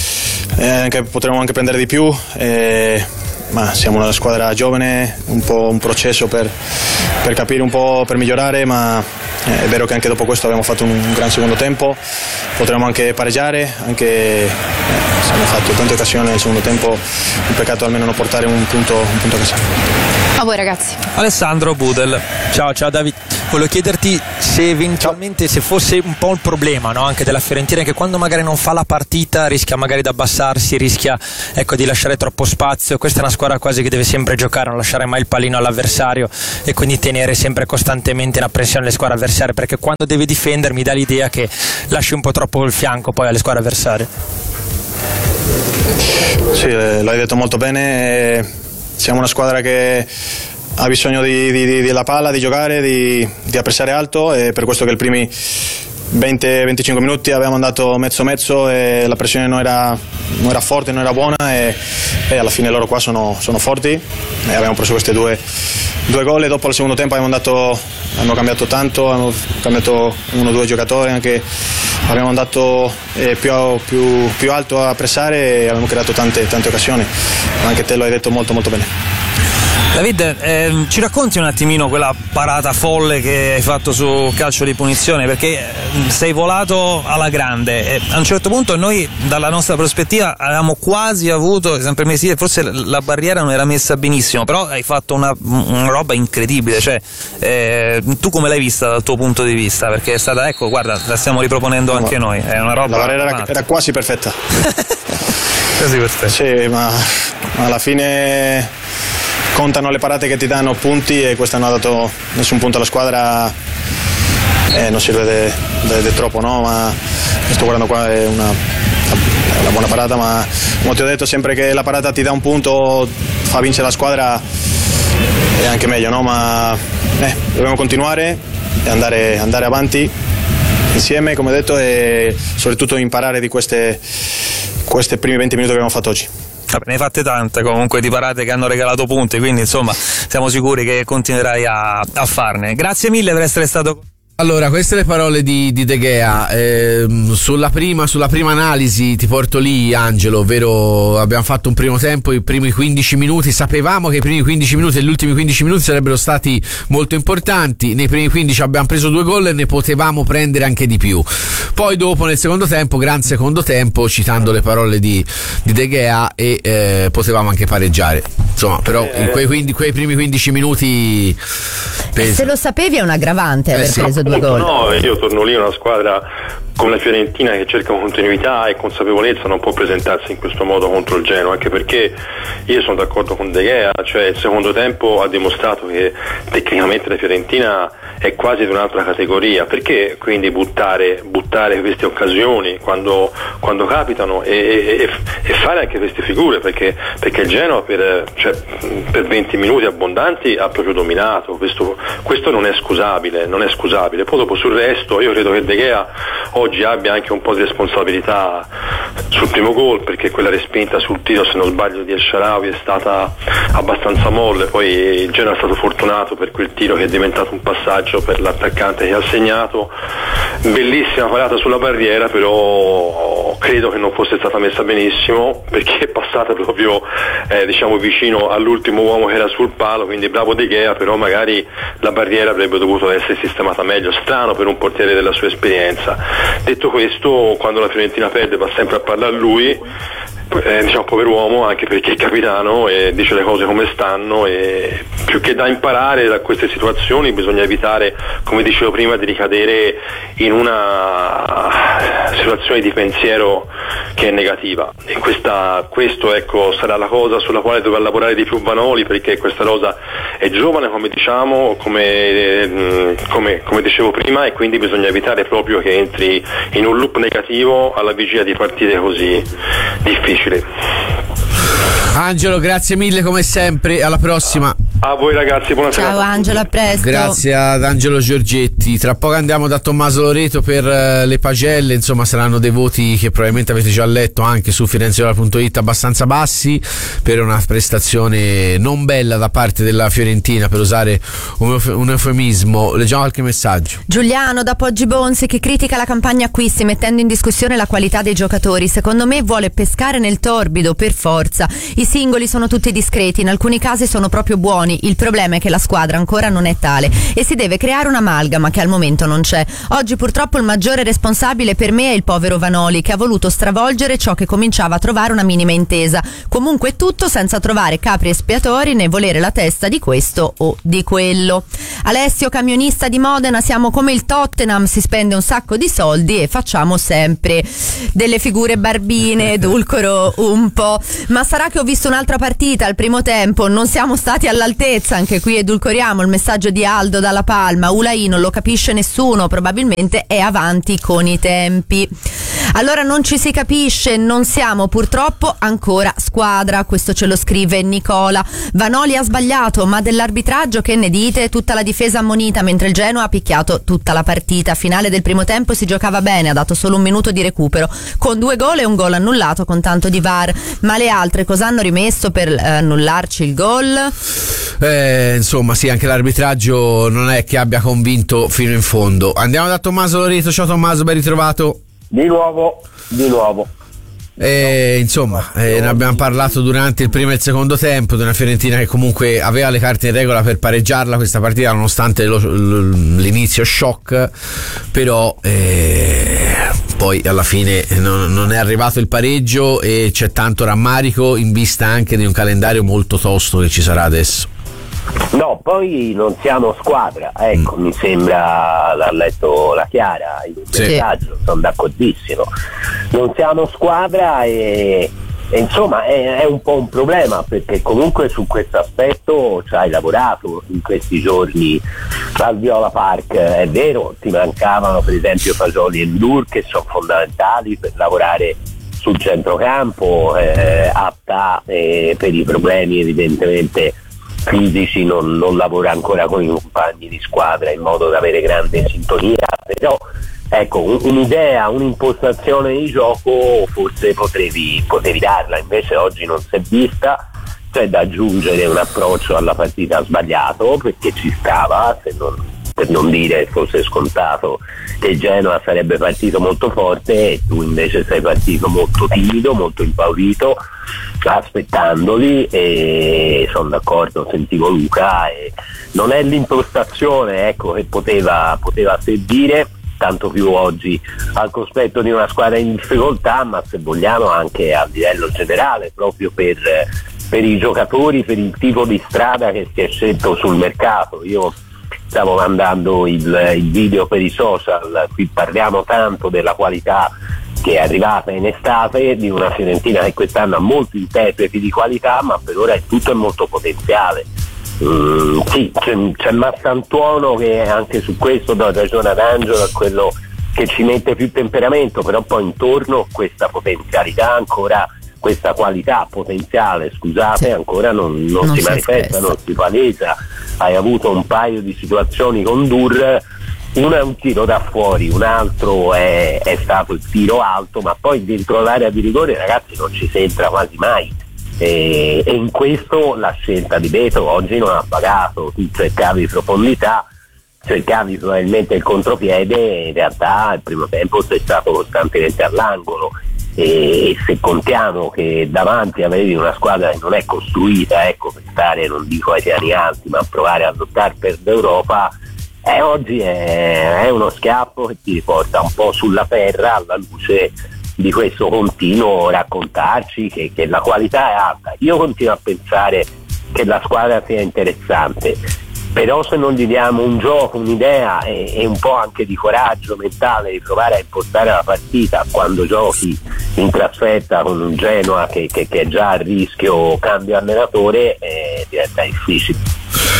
eh, anche, potremmo anche prendere di più, eh, ma siamo una squadra giovane, un po' un processo per, per capire un po', per migliorare, ma eh, è vero che anche dopo questo abbiamo fatto un, un gran secondo tempo, potremmo anche pareggiare, anche eh, se abbiamo fatto tante occasioni nel secondo tempo, un peccato almeno non portare un punto, un punto a casa. A voi ragazzi. Alessandro Budel. Ciao, ciao David. Volevo chiederti se eventualmente, se fosse un po' il problema, no, anche della Fiorentina, che quando magari non fa la partita rischia magari di abbassarsi, rischia, ecco, di lasciare troppo spazio. Questa è una squadra quasi che deve sempre giocare, non lasciare mai il pallino all'avversario e quindi tenere sempre costantemente la pressione alle squadre avversarie, perché quando deve difendere mi dà l'idea che lasci un po' troppo il fianco poi alle squadre avversarie. Sì, eh, l'hai detto molto bene, eh, siamo una squadra che ha bisogno di, di, di, della palla, di giocare, di, di appressare alto, e per questo che i primi venti venticinque minuti abbiamo andato mezzo mezzo e la pressione non era, non era forte, non era buona, e, e alla fine loro qua sono, sono forti e abbiamo preso questi due, due gol, e dopo al secondo tempo abbiamo, andato, abbiamo cambiato tanto, abbiamo cambiato uno o due giocatori, anche abbiamo andato eh, più, più, più alto a pressare e abbiamo creato tante, tante occasioni, anche te lo hai detto molto molto bene. David, eh, ci racconti un attimino quella parata folle che hai fatto su calcio di punizione, perché sei volato alla grande e a un certo punto noi dalla nostra prospettiva avevamo quasi avuto, sempre mesi, forse la barriera non era messa benissimo, però hai fatto una, una roba incredibile, cioè eh, tu come l'hai vista dal tuo punto di vista? Perché è stata, ecco, guarda, la stiamo riproponendo no, anche noi, è una roba, la barriera era, era quasi perfetta. Quasi perfetta. Sì, ma alla fine contano le parate che ti danno punti, e questa non ha dato nessun punto alla squadra, eh, non si vede, vede troppo, no? Ma sto guardando qua, è una, una buona parata, ma come ti ho detto, sempre che la parata ti dà un punto, fa vincere la squadra, è anche meglio, no? Ma eh, dobbiamo continuare e andare, andare avanti insieme, come ho detto, e soprattutto imparare di queste, queste primi venti minuti che abbiamo fatto oggi. Vabbè, ne hai fatte tante comunque di parate che hanno regalato punti, quindi insomma siamo sicuri che continuerai a, a farne. Grazie mille per essere stato con. Allora, queste le parole di, di De Gea. Eh, sulla prima, sulla prima analisi ti porto lì, Angelo, ovvero abbiamo fatto un primo tempo, i primi quindici minuti, sapevamo che i primi quindici minuti e gli ultimi quindici minuti sarebbero stati molto importanti, nei primi quindici abbiamo preso due gol e ne potevamo prendere anche di più. Poi dopo nel secondo tempo, gran secondo tempo, citando le parole di, di De Gea, e eh, potevamo anche pareggiare. Insomma, però in quei, quindi, quei primi quindici minuti pesa. Se lo sapevi è un aggravante aver eh sì. preso due gol. No, io torno lì, una squadra come la Fiorentina che cerca continuità e consapevolezza non può presentarsi in questo modo contro il Genoa, anche perché io sono d'accordo con De Gea, cioè il secondo tempo ha dimostrato che tecnicamente la Fiorentina è quasi di un'altra categoria, perché quindi buttare, buttare queste occasioni quando, quando capitano e, e, e fare anche queste figure, perché, perché il Genoa per, cioè, per venti minuti abbondanti ha proprio dominato, questo, questo non è scusabile, non è scusabile. Poi dopo sul resto io credo che De Gea oggi abbia anche un po' di responsabilità sul primo gol, perché quella respinta sul tiro, se non sbaglio, di El Shaarawy è stata abbastanza molle, poi il Genoa è stato fortunato per quel tiro che è diventato un passaggio per l'attaccante che ha segnato. Bellissima parata sulla barriera, però credo che non fosse stata messa benissimo, perché è passata proprio eh, diciamo vicino all'ultimo uomo che era sul palo, quindi bravo De Gea, però magari la barriera avrebbe dovuto essere sistemata meglio, strano per un portiere della sua esperienza. Detto questo, quando la Fiorentina perde va sempre a parlare lui, eh, diciamo pover'uomo, anche perché è capitano e dice le cose come stanno, e più che da imparare da queste situazioni bisogna evitare, come dicevo prima, di ricadere in una situazione di pensiero che è negativa, e questa, questo ecco sarà la cosa sulla quale dovrà lavorare di più Vanoli, perché questa rosa è giovane, come diciamo, come, come, come dicevo prima, e quindi bisogna evitare proprio che entri in un loop negativo alla vigilia di partite così difficili. Angelo, grazie mille come sempre, alla prossima. A voi ragazzi, buonasera. Ciao Angelo, a presto. Grazie ad Angelo Giorgetti. Tra poco andiamo da Tommaso Loreto per uh, le pagelle, insomma saranno dei voti che probabilmente avete già letto anche su firenzeviola punto it, abbastanza bassi per una prestazione non bella da parte della Fiorentina, per usare un, euf- un eufemismo. Leggiamo qualche messaggio. Giuliano da Poggi Bonzi che critica la campagna acquisti mettendo in discussione la qualità dei giocatori. Secondo me vuole pescare nel torbido per forza. I singoli sono tutti discreti, in alcuni casi sono proprio buoni. Il problema è che la squadra ancora non è tale e si deve creare un'amalgama che al momento non c'è. Oggi purtroppo il maggiore responsabile per me è il povero Vanoli, che ha voluto stravolgere ciò che cominciava a trovare una minima intesa. Comunque tutto senza trovare capri espiatori né volere la testa di questo o di quello. Alessio, camionista di Modena, siamo come il Tottenham, si spende un sacco di soldi e facciamo sempre delle figure barbine, edulcoro un po'. Ma sarà che ho visto un'altra partita al primo tempo, non siamo stati all'altezza. Anche qui edulcoriamo il messaggio di Aldo dalla Palma. Ulai non lo capisce nessuno, probabilmente è avanti con i tempi. Allora non ci si capisce, non siamo purtroppo ancora squadra, questo ce lo scrive Nicola. Vanoli ha sbagliato, ma dell'arbitraggio che ne dite? Tutta la difesa ammonita mentre il Genoa ha picchiato tutta la partita. Finale del primo tempo si giocava bene, ha dato solo un minuto di recupero con due gol e un gol annullato con tanto di V A R. Ma le altre cosa hanno rimesso per eh, annullarci il gol? Eh, insomma sì, anche l'arbitraggio non è che abbia convinto fino in fondo. Andiamo da Tommaso Loreto. Ciao Tommaso, ben ritrovato. Di nuovo, di nuovo. Eh, insomma, eh, ne abbiamo parlato durante il primo e il secondo tempo di una Fiorentina che comunque aveva le carte in regola per pareggiarla questa partita nonostante lo, lo, l'inizio shock, però eh, poi alla fine non, non è arrivato il pareggio e c'è tanto rammarico in vista anche di un calendario molto tosto che ci sarà adesso. No, poi non siamo squadra, ecco, mm. mi sembra, l'ha letto la Chiara il sì. messaggio, sono d'accordissimo. Non siamo squadra e, e insomma è, è un po' un problema, perché comunque su questo aspetto ci hai lavorato in questi giorni al Viola Park. È vero, ti mancavano per esempio Fagioli e Ndur, che sono fondamentali per lavorare sul centrocampo. eh, Apta eh, per i problemi evidentemente fisici non, non lavora ancora con i compagni di squadra in modo da avere grande sintonia, però ecco, un'idea, un'impostazione di gioco forse potevi, potevi darla, invece oggi non si è vista. C'è da aggiungere un approccio alla partita sbagliato, perché ci stava, se non, per non dire fosse scontato che il Genoa sarebbe partito molto forte e tu invece sei partito molto timido, molto impaurito, aspettandoli, e sono d'accordo, sentivo Luca, e non è l'impostazione, ecco, che poteva, poteva servire, tanto più oggi al cospetto di una squadra in difficoltà, ma se vogliamo anche a livello generale, proprio per, per i giocatori, per il tipo di strada che si è scelto sul mercato. Io stavo mandando il, il video per i social, qui parliamo tanto della qualità che è arrivata in estate, di una Fiorentina che quest'anno ha molti interpreti di qualità, ma per ora è tutto è molto potenziale. Mm, sì, c'è, c'è Massantuono che anche su questo do ragione ad Angelo, è quello che ci mette più temperamento, però poi intorno questa potenzialità ancora, questa qualità potenziale, scusate, sì. ancora non, non, non si, si manifesta, non si palesa. Hai avuto un paio di situazioni con Dur, uno è un tiro da fuori, un altro è, è stato il tiro alto, ma poi dentro l'area di rigore, ragazzi, non ci si entra quasi mai, e, e in questo la scelta di Beto oggi non ha pagato. Tu cercavi profondità, cercavi probabilmente il contropiede, e in realtà il primo tempo sei stato costantemente all'angolo, e se contiamo che davanti avevi una squadra che non è costruita, ecco, per stare, non dico ai piani alti, ma provare a lottare per l'Europa, eh, oggi è, è uno schiaffo che ti riporta un po' sulla terra, alla luce di questo continuo raccontarci che, che la qualità è alta. Io continuo a pensare che la squadra sia interessante, però se non gli diamo un gioco, un'idea e, e un po' anche di coraggio mentale di provare a impostare la partita quando giochi in trasferta con un Genoa che, che, che è già a rischio cambio allenatore, eh, diventa difficile.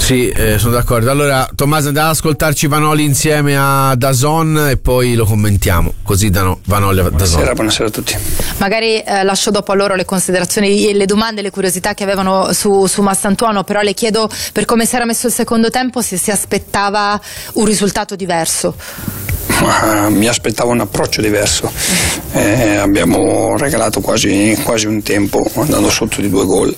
Sì, eh, sono d'accordo. Allora, Tommaso, andiamo ad ascoltarci Vanoli insieme a Dazon e poi lo commentiamo. Così Dano, Vanoli a Dazon. Buonasera, buonasera a tutti. Magari eh, lascio dopo a loro le considerazioni, le domande, le curiosità che avevano su, su Mastantuono, però le chiedo, per come si era messo il secondo tempo, se si aspettava un risultato diverso. Ma mi aspettavo un approccio diverso. Eh, abbiamo regalato quasi, quasi un tempo andando sotto di due gol.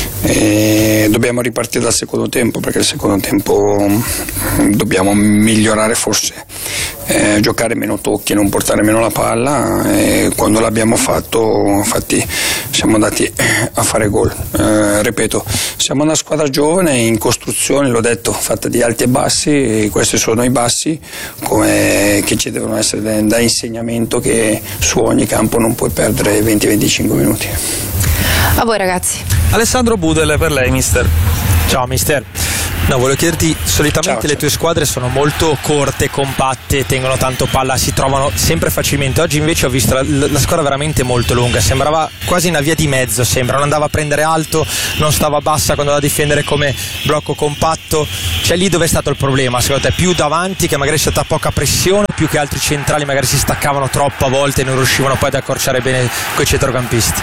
E dobbiamo ripartire dal secondo tempo, perché il secondo tempo dobbiamo migliorare, forse eh, giocare meno tocchi e non portare meno la palla, e quando l'abbiamo fatto infatti siamo andati a fare gol. Eh, ripeto, siamo una squadra giovane in costruzione, l'ho detto, fatta di alti e bassi, e questi sono i bassi come che ci devono essere da, da insegnamento, che su ogni campo non puoi perdere venti venticinque minuti. A voi ragazzi. Alessandro Budel, per lei mister. Ciao mister. No, volevo chiederti, solitamente ciao, le tue squadre sono molto corte, compatte, tengono tanto palla, si trovano sempre facilmente. Oggi invece ho visto la, la squadra veramente molto lunga, sembrava quasi una via di mezzo, sembra, non andava a prendere alto, non stava bassa quando andava a difendere come blocco compatto. Cioè lì dove è stato il problema, secondo te? Più davanti, che magari c'è stata poca pressione, più che altri centrali magari si staccavano troppo a volte e non riuscivano poi ad accorciare bene quei centrocampisti?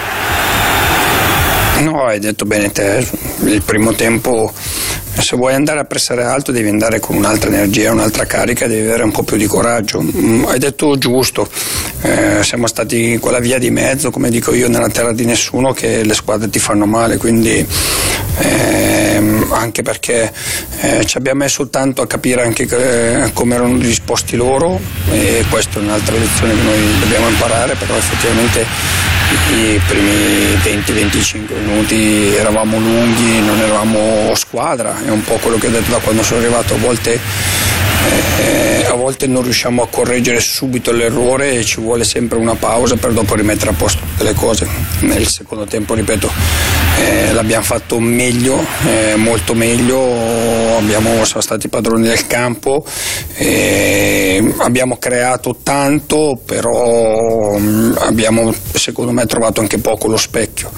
No, hai detto bene te, il primo tempo, se vuoi andare a pressare alto devi andare con un'altra energia, un'altra carica, devi avere un po' più di coraggio. Hai detto giusto, eh, siamo stati in quella via di mezzo, come dico io, nella terra di nessuno, che le squadre ti fanno male, quindi eh, anche perché eh, ci abbiamo messo tanto a capire anche eh, come erano disposti loro, e questa è un'altra lezione che noi dobbiamo imparare, però effettivamente i primi venti venticinque minuti eravamo lunghi, non eravamo squadra, è un po' quello che ho detto da quando sono arrivato, a volte eh, a volte non riusciamo a correggere subito l'errore e ci vuole sempre una pausa per dopo rimettere a posto tutte le cose. Nel secondo tempo, ripeto, eh, l'abbiamo fatto meglio, eh, molto meglio, abbiamo, siamo stati padroni del campo, eh, abbiamo creato tanto, però mh, abbiamo secondo me trovato anche poco lo specchio,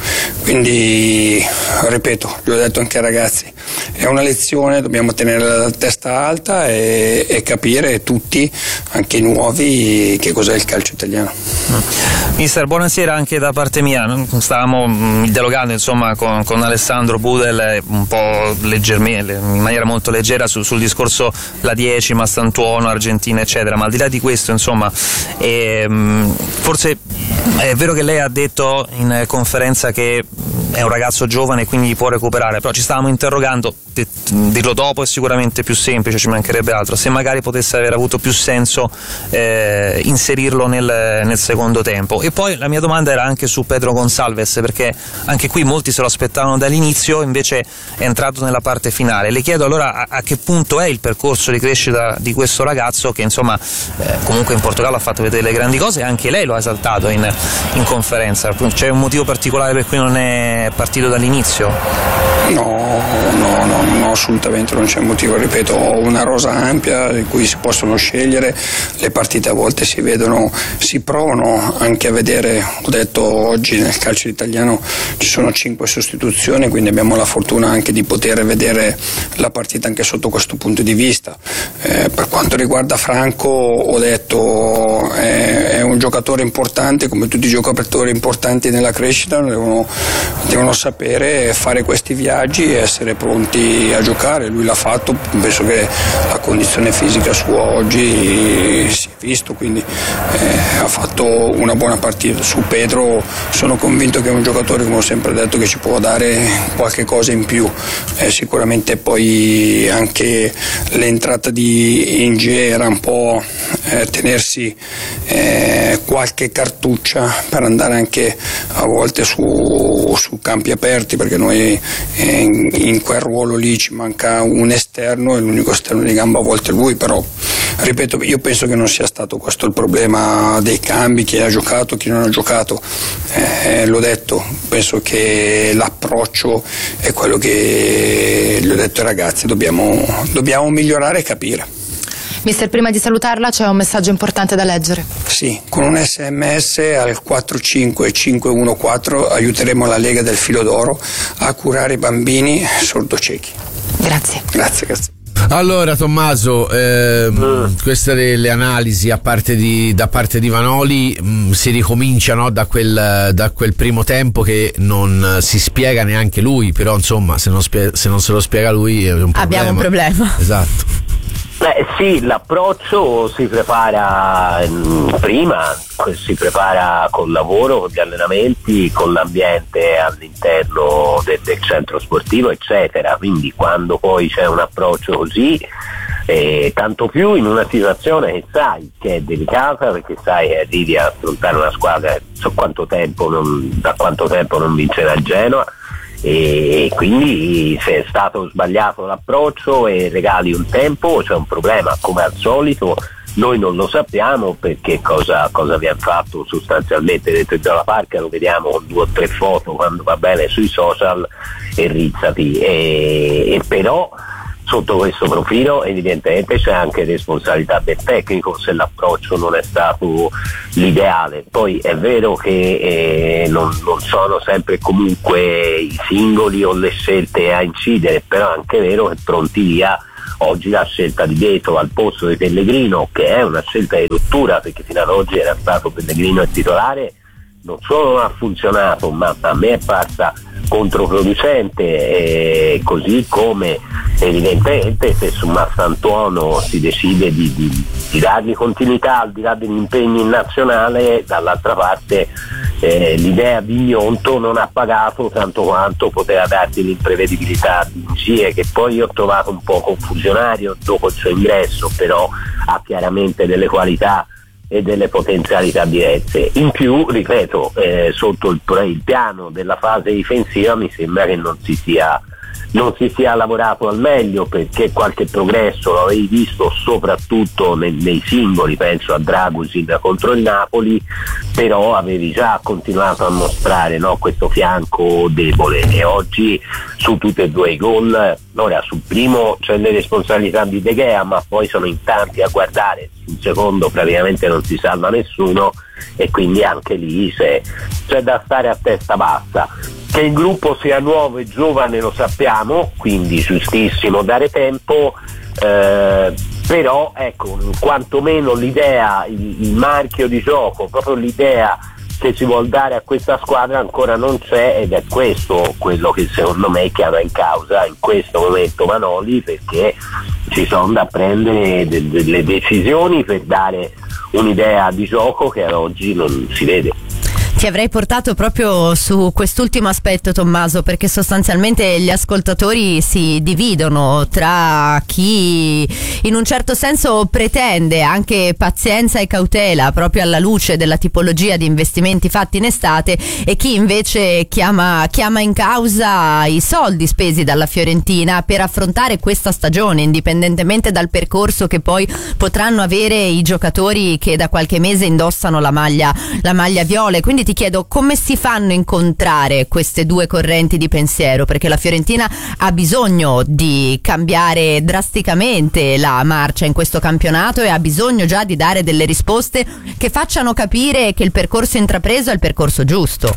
quindi ripeto, l'ho detto anche ai ragazzi, è una lezione, dobbiamo tenere la testa alta e, e capire tutti, anche i nuovi, che cos'è il calcio italiano. Mister, buonasera anche da parte mia. Stavamo dialogando insomma con, con Alessandro Budel un po' leggermente, in maniera molto leggera su, sul discorso la dieci, Mastantuono, Argentina eccetera, ma al di là di questo insomma ehm, forse è vero che lei ha detto in conferenza che è un ragazzo giovane e quindi può recuperare, però ci stavamo interrogando, dirlo dopo è sicuramente più semplice, ci mancherebbe altro, se magari potesse aver avuto più senso eh, inserirlo nel, nel secondo tempo. E poi la mia domanda era anche su Pedro Gonçalves, perché anche qui molti se lo aspettavano dall'inizio, invece è entrato nella parte finale. Le chiedo allora a, a che punto è il percorso di crescita di questo ragazzo che insomma eh, comunque in Portogallo ha fatto vedere le grandi cose e anche lei lo ha esaltato in, in conferenza. C'è un motivo particolare per cui non è partito dall'inizio? No, no, no, no, assolutamente non c'è motivo, ripeto, ho una rosa ampia in cui si possono scegliere, le partite a volte si vedono, si provano anche a vedere, ho detto oggi nel calcio italiano ci sono cinque sostituzioni, quindi abbiamo la fortuna anche di poter vedere la partita anche sotto questo punto di vista. Eh, per quanto riguarda Franco, ho detto è, è un giocatore importante, come tutti i giocatori importanti nella crescita, devono, devono sapere fare questi viaggi e essere pronti a giocare. Lui l'ha fatto, penso che la condizione fisica sua oggi si è visto, quindi eh, ha fatto una buona partita. Su Pedro sono convinto che è un giocatore, come ho sempre detto, che ci può dare qualche cosa in più. Eh, sicuramente poi anche l'entrata di Inge era un po' eh, tenersi eh, qualche cartuccia per andare anche a volte su, su campi aperti, perché noi eh, in, in quel ruolo lì ci manca un esterno e l'unico esterno di gamba a volte è lui, però ripeto, io penso che non sia stato questo il problema dei cambi, chi ha giocato, chi non ha giocato, eh, l'ho detto, penso che l'approccio è quello che gli ho detto ai ragazzi, dobbiamo, dobbiamo migliorare e capire. Mister, prima di salutarla c'è un messaggio importante da leggere. Sì, con un sms al quattro cinque cinque uno quattro aiuteremo la Lega del Filo d'Oro a curare i bambini sordociechi. Grazie. Grazie, grazie. Allora Tommaso, ehm, mm. queste le, le analisi a parte di, da parte di Vanoli, mh, si ricomincia, no, da, quel, da quel primo tempo che non si spiega neanche lui, però insomma se non, spie- se non se lo spiega lui è un problema. Abbiamo un problema. Esatto. Beh sì, l'approccio si prepara mh, prima, si prepara col lavoro, con gli allenamenti, con l'ambiente all'interno de- del centro sportivo eccetera, quindi quando poi c'è un approccio così, eh, tanto più in una situazione che sai che è delicata, perché sai che arrivi a affrontare una squadra so quanto tempo non, da quanto tempo non vincerà il Genoa, e quindi se è stato sbagliato l'approccio e regali un tempo c'è un problema, come al solito noi non lo sappiamo, perché cosa, cosa vi hanno fatto sostanzialmente dentro la parca lo vediamo con due o tre foto quando va bene sui social e rizzati, e, e però sotto questo profilo evidentemente c'è anche responsabilità del tecnico se l'approccio non è stato l'ideale. Poi è vero che eh, non, non sono sempre comunque i singoli o le scelte a incidere, però è anche vero che pronti via oggi la scelta di Beto al posto di Pellegrino, che è una scelta di rottura perché fino ad oggi era stato Pellegrino il titolare, non solo non ha funzionato, ma a me è parsa controproducente, eh, così come evidentemente se su Massantuono si decide di, di, di dargli continuità al di là degli impegni in nazionale, dall'altra parte eh, l'idea di Gnonto non ha pagato tanto quanto poteva darti l'imprevedibilità di Incie, che poi io ho trovato un po' confusionario dopo il suo ingresso, però ha chiaramente delle qualità e delle potenzialità dirette. In più, ripeto, eh, sotto il, il piano della fase difensiva mi sembra che non si sia non si sia lavorato al meglio, perché qualche progresso lo avevi visto soprattutto nei, nei singoli, penso a Dragusin contro il Napoli, però avevi già continuato a mostrare, no, questo fianco debole, e oggi su tutti e due i gol, ora sul primo c'è le responsabilità di De Gea, ma poi sono in tanti a guardare, sul secondo praticamente non si salva nessuno, e quindi anche lì c'è, c'è da stare a testa bassa. Che il gruppo sia nuovo e giovane lo sappiamo, quindi giustissimo dare tempo, eh, però ecco, quantomeno l'idea, il, il marchio di gioco, proprio l'idea che si vuol dare a questa squadra ancora non c'è, ed è questo quello che secondo me chiama in causa in questo momento Vanoli, perché ci sono da prendere de- delle decisioni per dare un'idea di gioco che ad oggi non si vede. Ti avrei portato proprio su quest'ultimo aspetto, Tommaso, perché sostanzialmente gli ascoltatori si dividono tra chi in un certo senso pretende anche pazienza e cautela proprio alla luce della tipologia di investimenti fatti in estate, e chi invece chiama, chiama in causa i soldi spesi dalla Fiorentina per affrontare questa stagione, indipendentemente dal percorso che poi potranno avere i giocatori che da qualche mese indossano la maglia, la maglia viola. E quindi ti chiedo come si fanno a incontrare queste due correnti di pensiero, perché la Fiorentina ha bisogno di cambiare drasticamente la marcia in questo campionato e ha bisogno già di dare delle risposte che facciano capire che il percorso intrapreso è il percorso giusto.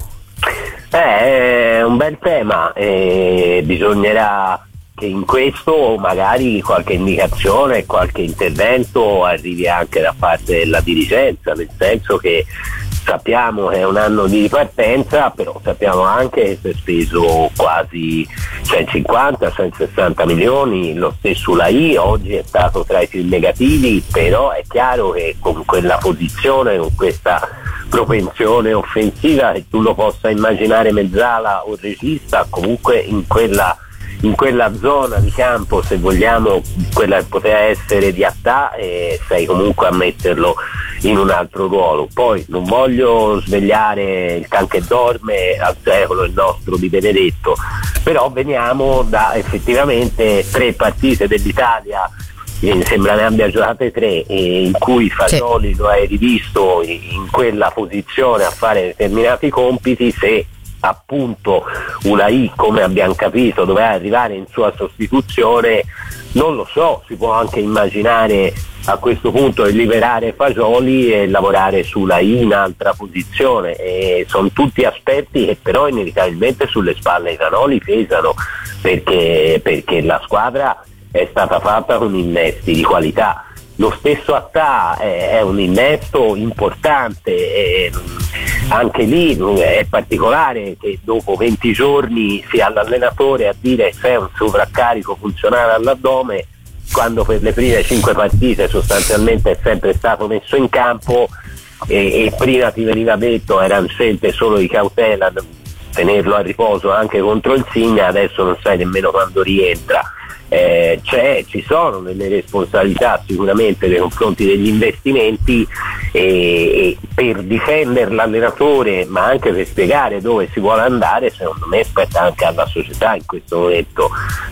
Eh, è un bel tema, e bisognerà che in questo magari qualche indicazione, qualche intervento arrivi anche da parte della dirigenza, nel senso che sappiamo che è un anno di ripartenza, però sappiamo anche che si è speso quasi centocinquanta centosessanta milioni, lo stesso la I oggi è stato tra i più negativi, però è chiaro che con quella posizione, con questa propensione offensiva, che tu lo possa immaginare mezzala o regista, comunque in quella in quella zona di campo, se vogliamo, quella che poteva essere di Attà, e sei comunque a metterlo in un altro ruolo. Poi non voglio svegliare il can che dorme al secolo, il nostro Di Benedetto, però veniamo da effettivamente tre partite dell'Italia, mi sembra ne abbia giocate tre, e in cui Fagioli lo hai rivisto in quella posizione a fare determinati compiti. Se appunto Ulai, come abbiamo capito, doveva arrivare in sua sostituzione, non lo so, si può anche immaginare a questo punto di liberare Fagioli e lavorare su Ulai in altra posizione, e sono tutti aspetti che però inevitabilmente sulle spalle di Vanoli pesano, perché, perché la squadra è stata fatta con innesti di qualità. Lo stesso Attà è, è un innesto importante, e anche lì è particolare che dopo venti giorni sia l'allenatore a dire sei un sovraccarico funzionale all'addome, quando per le prime cinque partite sostanzialmente è sempre stato messo in campo, e, e prima ti veniva detto erano scelte solo di cautela tenerlo a riposo anche contro il Signa, adesso non sai nemmeno quando rientra. Eh, c'è, ci sono delle responsabilità sicuramente nei confronti degli investimenti, e, e per difendere l'allenatore ma anche per spiegare dove si vuole andare, secondo me spetta anche alla società in questo momento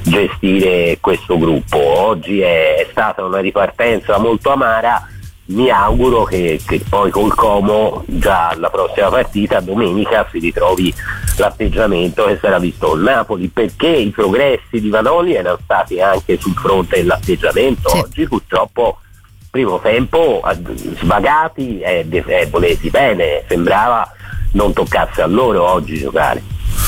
gestire questo gruppo. Oggi è, è stata una ripartenza molto amara, mi auguro che, che poi col Como già alla prossima partita, domenica, si ritrovi l'atteggiamento che si era visto il Napoli, perché i progressi di Vanoli erano stati anche sul fronte dell'atteggiamento. Sì. Oggi purtroppo primo tempo svagati e eh, voleti bene, sembrava non toccasse a loro oggi giocare.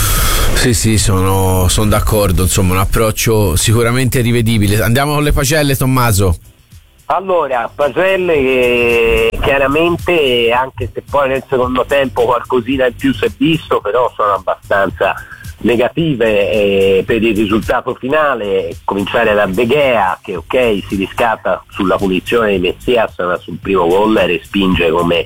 Sì, sì, sono, sono d'accordo, insomma un approccio sicuramente rivedibile. Andiamo con le pagelle, Tommaso. Allora, pagelle che chiaramente, anche se poi nel secondo tempo qualcosina in più si è visto, però sono abbastanza negative eh, per il risultato finale. Cominciare da De Gea, che ok si riscatta sulla punizione di Messias, ma sul primo gol respinge come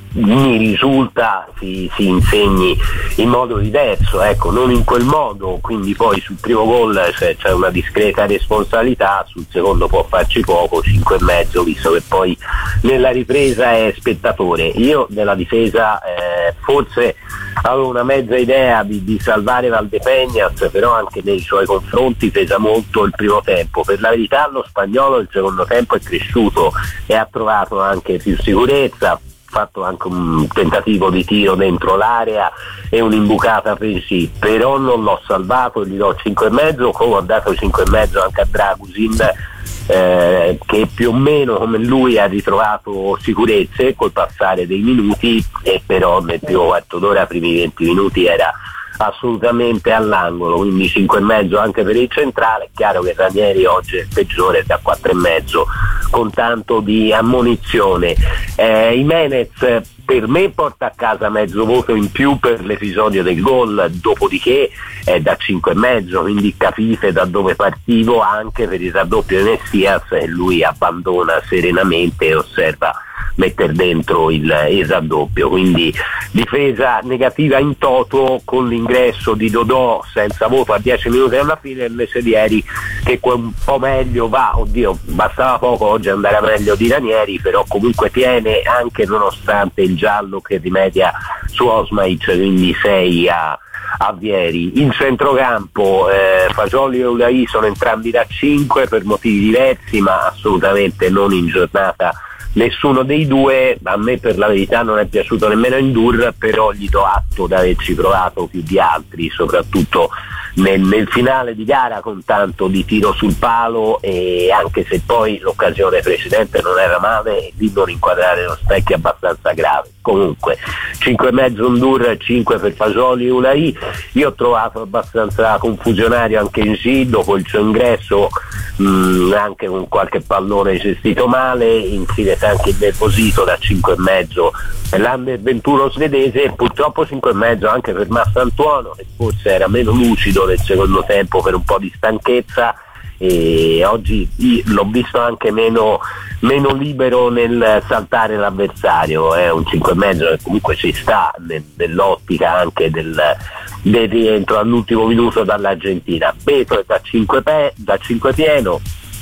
mi risulta si, si insegni in modo diverso, ecco, non in quel modo, quindi poi sul primo gol c'è, c'è una discreta responsabilità, sul secondo può farci poco, cinque e mezzo, visto che poi nella ripresa è spettatore. Io nella difesa eh, forse avevo una mezza idea di, di salvare Valdepeñas, però anche nei suoi confronti pesa molto il primo tempo. Per la verità lo spagnolo il secondo tempo è cresciuto e ha trovato anche più sicurezza, fatto anche un tentativo di tiro dentro l'area e un'imbucata per sì, però non l'ho salvato, gli do cinque e mezzo, come ho dato cinque e mezzo anche a Dragusin, eh, che più o meno come lui ha ritrovato sicurezze col passare dei minuti, e però nel primo quarto d'ora, primi venti minuti era assolutamente all'angolo, quindi cinque e mezzo anche per il centrale. È chiaro che Ranieri oggi è il peggiore, da quattro e mezzo con tanto di ammonizione. eh, Jimenez per me porta a casa mezzo voto in più per l'episodio del gol, dopodiché è da cinque e mezzo, quindi capite da dove partivo anche per il raddoppio di Messias, e lui abbandona serenamente e osserva mettere dentro il, il raddoppio. Quindi difesa negativa in toto, con l'ingresso di Dodò senza voto a dieci minuti alla fine, e Mesedieri che un po' meglio va, oddio bastava poco oggi andare meglio di Ranieri, però comunque tiene anche nonostante il giallo che rimedia su Osmaic, quindi sei a a Vieri. In centrocampo eh, Fagioli e Ulai sono entrambi da cinque per motivi diversi, ma assolutamente non in giornata nessuno dei due. A me per la verità non è piaciuto nemmeno Indur, però gli do atto di averci provato più di altri, soprattutto nel, nel finale di gara con tanto di tiro sul palo, e anche se poi l'occasione precedente non era male, di non inquadrare lo specchio è abbastanza grave. Comunque cinque e mezzo Indur, cinque per Fagioli e Ulai. Io ho trovato abbastanza confusionario anche in G dopo il suo ingresso, mh, anche con qualche pallone gestito male, infine anche innervosito, da cinque e mezzo l'Under ventuno svedese, e purtroppo cinque e mezzo anche per Massantuono, che forse era meno lucido nel secondo tempo per un po' di stanchezza, e oggi l'ho visto anche meno, meno libero nel saltare l'avversario. È un cinque e mezzo che comunque ci sta nell'ottica anche del, del rientro all'ultimo minuto dall'Argentina. Beto è da cinque, pe, da cinque pieno,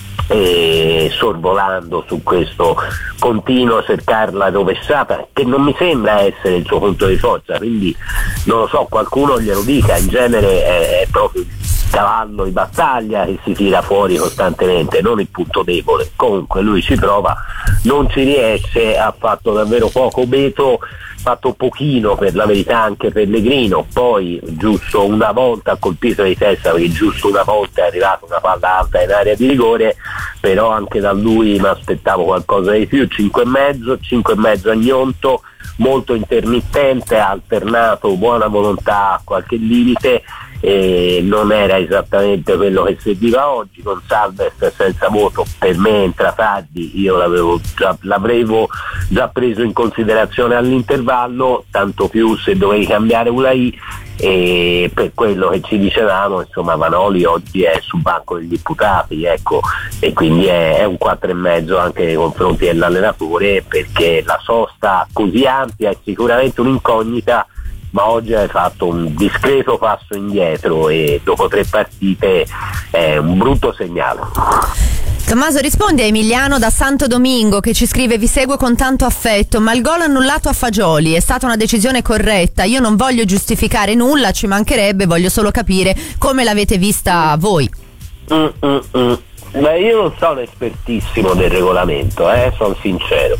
e sorvolando su questo continuo cercare la rovesciata, che non mi sembra essere il suo punto di forza, quindi non lo so, qualcuno glielo dica. In genere è, è proprio il cavallo di battaglia che si tira fuori costantemente, non il punto debole. Comunque lui ci prova, non ci riesce, ha fatto davvero poco Beto. fatto pochino, per la verità, anche Pellegrino, poi giusto una volta ha colpito di testa, perché giusto una volta è arrivata una palla alta in area di rigore, però anche da lui mi aspettavo qualcosa di più. Cinque e mezzo, cinque e mezzo a Gnonto, molto intermittente, ha alternato buona volontà a qualche limite, e non era esattamente quello che serviva oggi. Con Salves senza voto, per me entra tardi, io l'avevo già, l'avevo già preso in considerazione all'intervallo, tanto più se dovevi cambiare Ulai, e per quello che ci dicevamo, insomma, Vanoli oggi è sul banco degli imputati, ecco, e quindi è, è un quattro e mezzo anche nei confronti dell'allenatore, perché la sosta così ampia è sicuramente un'incognita, ma oggi hai fatto un discreto passo indietro e dopo tre partite è un brutto segnale. Tommaso, rispondi a Emiliano da Santo Domingo che ci scrive: vi seguo con tanto affetto, ma il gol annullato a Fagioli è stata una decisione corretta? Io non voglio giustificare nulla, ci mancherebbe, voglio solo capire come l'avete vista voi. Mm, mm, mm. Beh, io non sono espertissimo del regolamento, eh, sono sincero.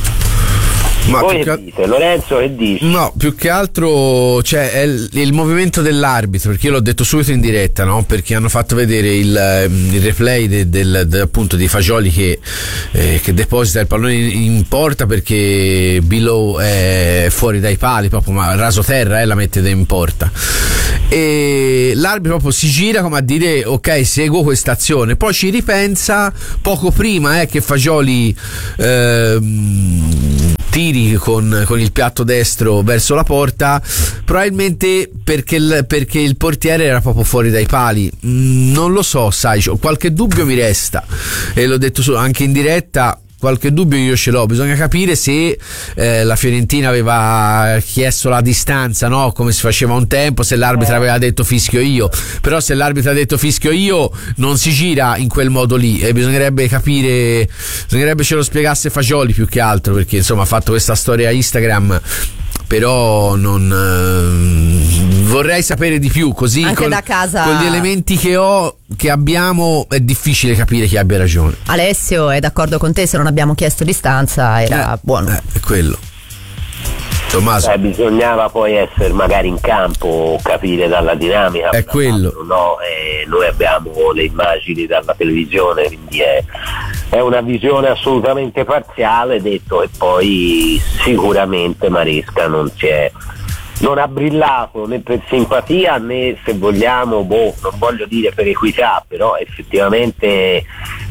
Ma Voi che che dite? Lorenzo, che dici? No, più che altro, cioè, è il, il movimento dell'arbitro, perché io l'ho detto subito in diretta, no? Perché hanno fatto vedere il, il replay de, del, de, appunto di Fagioli che, eh, che deposita il pallone in, in porta, perché Below è fuori dai pali, proprio ma raso terra, eh, la mette in porta, e l'arbitro proprio si gira come a dire ok, seguo questa azione, poi ci ripensa poco prima, eh, che Fagioli eh, tiri con, con il piatto destro verso la porta, probabilmente perché il, perché il portiere era proprio fuori dai pali. Mm, non lo so, sai, qualche dubbio mi resta, e l'ho detto anche in diretta. Qualche dubbio io ce l'ho, bisogna capire se eh, la Fiorentina aveva chiesto la distanza, no? Come si faceva un tempo, se l'arbitro aveva detto fischio io, però se l'arbitro ha detto fischio io non si gira in quel modo lì, e bisognerebbe capire, bisognerebbe ce lo spiegasse Fagioli più che altro, perché insomma ha fatto questa storia Instagram, però non eh, vorrei sapere di più, così anche con, da casa, con gli elementi che ho, che abbiamo, è difficile capire chi abbia ragione. Alessio è d'accordo con te, se non abbiamo chiesto distanza era eh, buono. Eh, è quello. Tommaso. Eh, bisognava poi essere magari in campo, capire dalla dinamica. È quello. Fatto, no? Eh, noi abbiamo le immagini dalla televisione, quindi è, è una visione assolutamente parziale, detto, e poi sicuramente Maresca non si è non ha brillato né per simpatia né, se vogliamo, boh, non voglio dire per equità, però effettivamente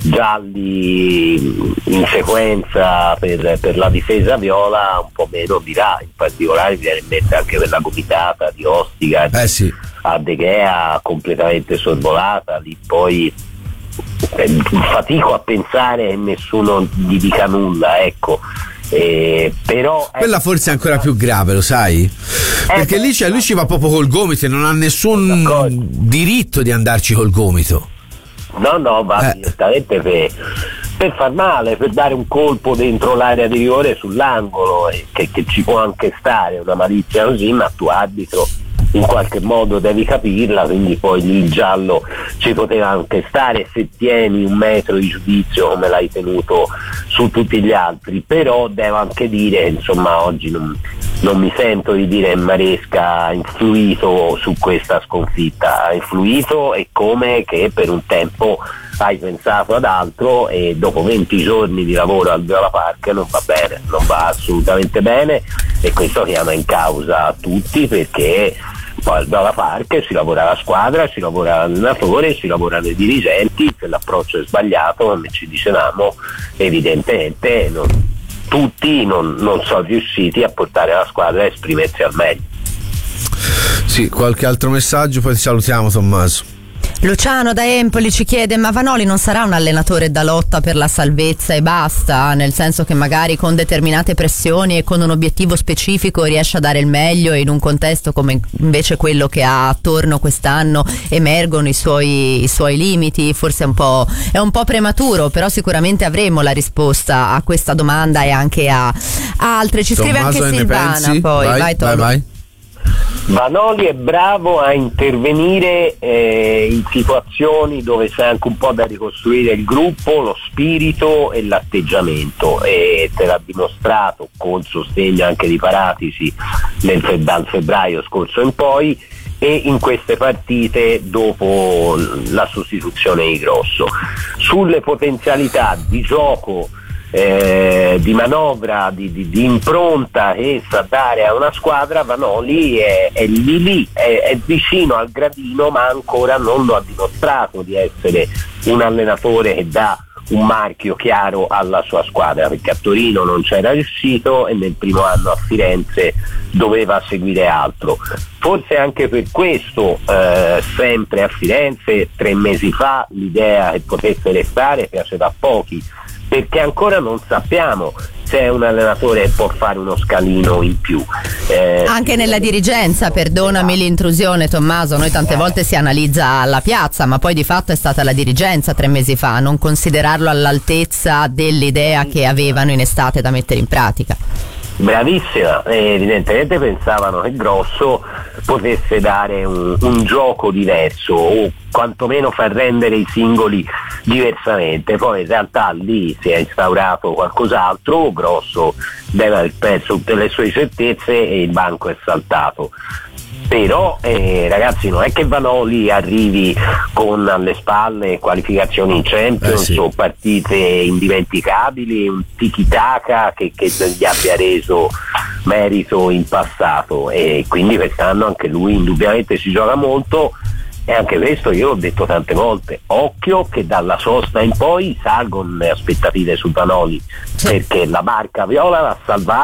gialli in sequenza per, per la difesa viola un po' meno dirà, in particolare mi viene in mente anche per la gomitata di Ostica, eh sì, a De Gea completamente sorvolata, lì poi eh, fatico a pensare che nessuno gli dica nulla, ecco. Eh, però quella forse è ancora più grave, lo sai? Eh, perché lì cioè, lui ci va proprio col gomito e non ha nessun d'accordo. diritto di andarci col gomito. No, no, va eh. direttamente per, per far male, per dare un colpo dentro l'area di rigore sull'angolo, e che, che ci può anche stare una malizia così, ma tu arbitro in qualche modo devi capirla, quindi poi lì il giallo ci poteva anche stare se tieni un metro di giudizio come l'hai tenuto su tutti gli altri, però devo anche dire, insomma, oggi non, non mi sento di dire che Maresca ha influito su questa sconfitta, ha influito e come che per un tempo hai pensato ad altro, e dopo venti giorni di lavoro al Viola Park non va bene, non va assolutamente bene, e questo chiama in causa tutti, perché poi al Viola Park si lavora la squadra, si lavora l'allenatore, si lavorano i dirigenti, se l'approccio è sbagliato, come ci dicevamo, evidentemente non, tutti non, non sono riusciti a portare la squadra a esprimersi al meglio. Sì, qualche altro messaggio, poi ti salutiamo, Tommaso. Luciano da Empoli ci chiede: ma Vanoli non sarà un allenatore da lotta per la salvezza e basta? Nel senso che magari con determinate pressioni e con un obiettivo specifico riesce a dare il meglio, e in un contesto come invece quello che ha attorno quest'anno emergono i suoi, i suoi limiti? Forse è un po', è un po' prematuro, però sicuramente avremo la risposta a questa domanda e anche a, a altre. Ci scrive Tommaso, anche Silvana, poi vai, vai, vai, vai. Vanoli è bravo a intervenire eh, in situazioni dove c'è anche un po' da ricostruire il gruppo, lo spirito e l'atteggiamento, e te l'ha dimostrato con sostegno anche di Paratisi nel, dal febbraio scorso in poi, e in queste partite dopo la sostituzione di Grosso. Sulle potenzialità di gioco, Eh, di manovra, di, di, di impronta che sa dare a una squadra, Vanoli è, è lì lì, è, è vicino al gradino, ma ancora non lo ha dimostrato di essere un allenatore che dà un marchio chiaro alla sua squadra, perché a Torino non c'era riuscito e nel primo anno a Firenze doveva seguire altro. Forse anche per questo eh, sempre a Firenze tre mesi fa l'idea che potesse restare piaceva a pochi, perché ancora non sappiamo se è un allenatore che può fare uno scalino in più. Eh, Anche nella dirigenza, perdonami l'intrusione Tommaso, noi tante volte si analizza la piazza, ma poi di fatto è stata la dirigenza tre mesi fa a non considerarlo all'altezza dell'idea che avevano in estate da mettere in pratica. Bravissima, eh, evidentemente pensavano che Grosso potesse dare un, un gioco diverso o quantomeno far rendere i singoli diversamente, poi in realtà lì si è instaurato qualcos'altro, Grosso deve aver perso tutte le sue certezze e il banco è saltato. Però eh, ragazzi, non è che Vanoli arrivi con alle spalle qualificazioni in Champions eh sì. o partite indimenticabili, un tiki-taka che, che gli abbia reso merito in passato, e quindi quest'anno anche lui indubbiamente si gioca molto. E anche questo io ho detto tante volte, occhio che dalla sosta in poi salgono le aspettative su Vanoli, perché la barca viola l'ha salvato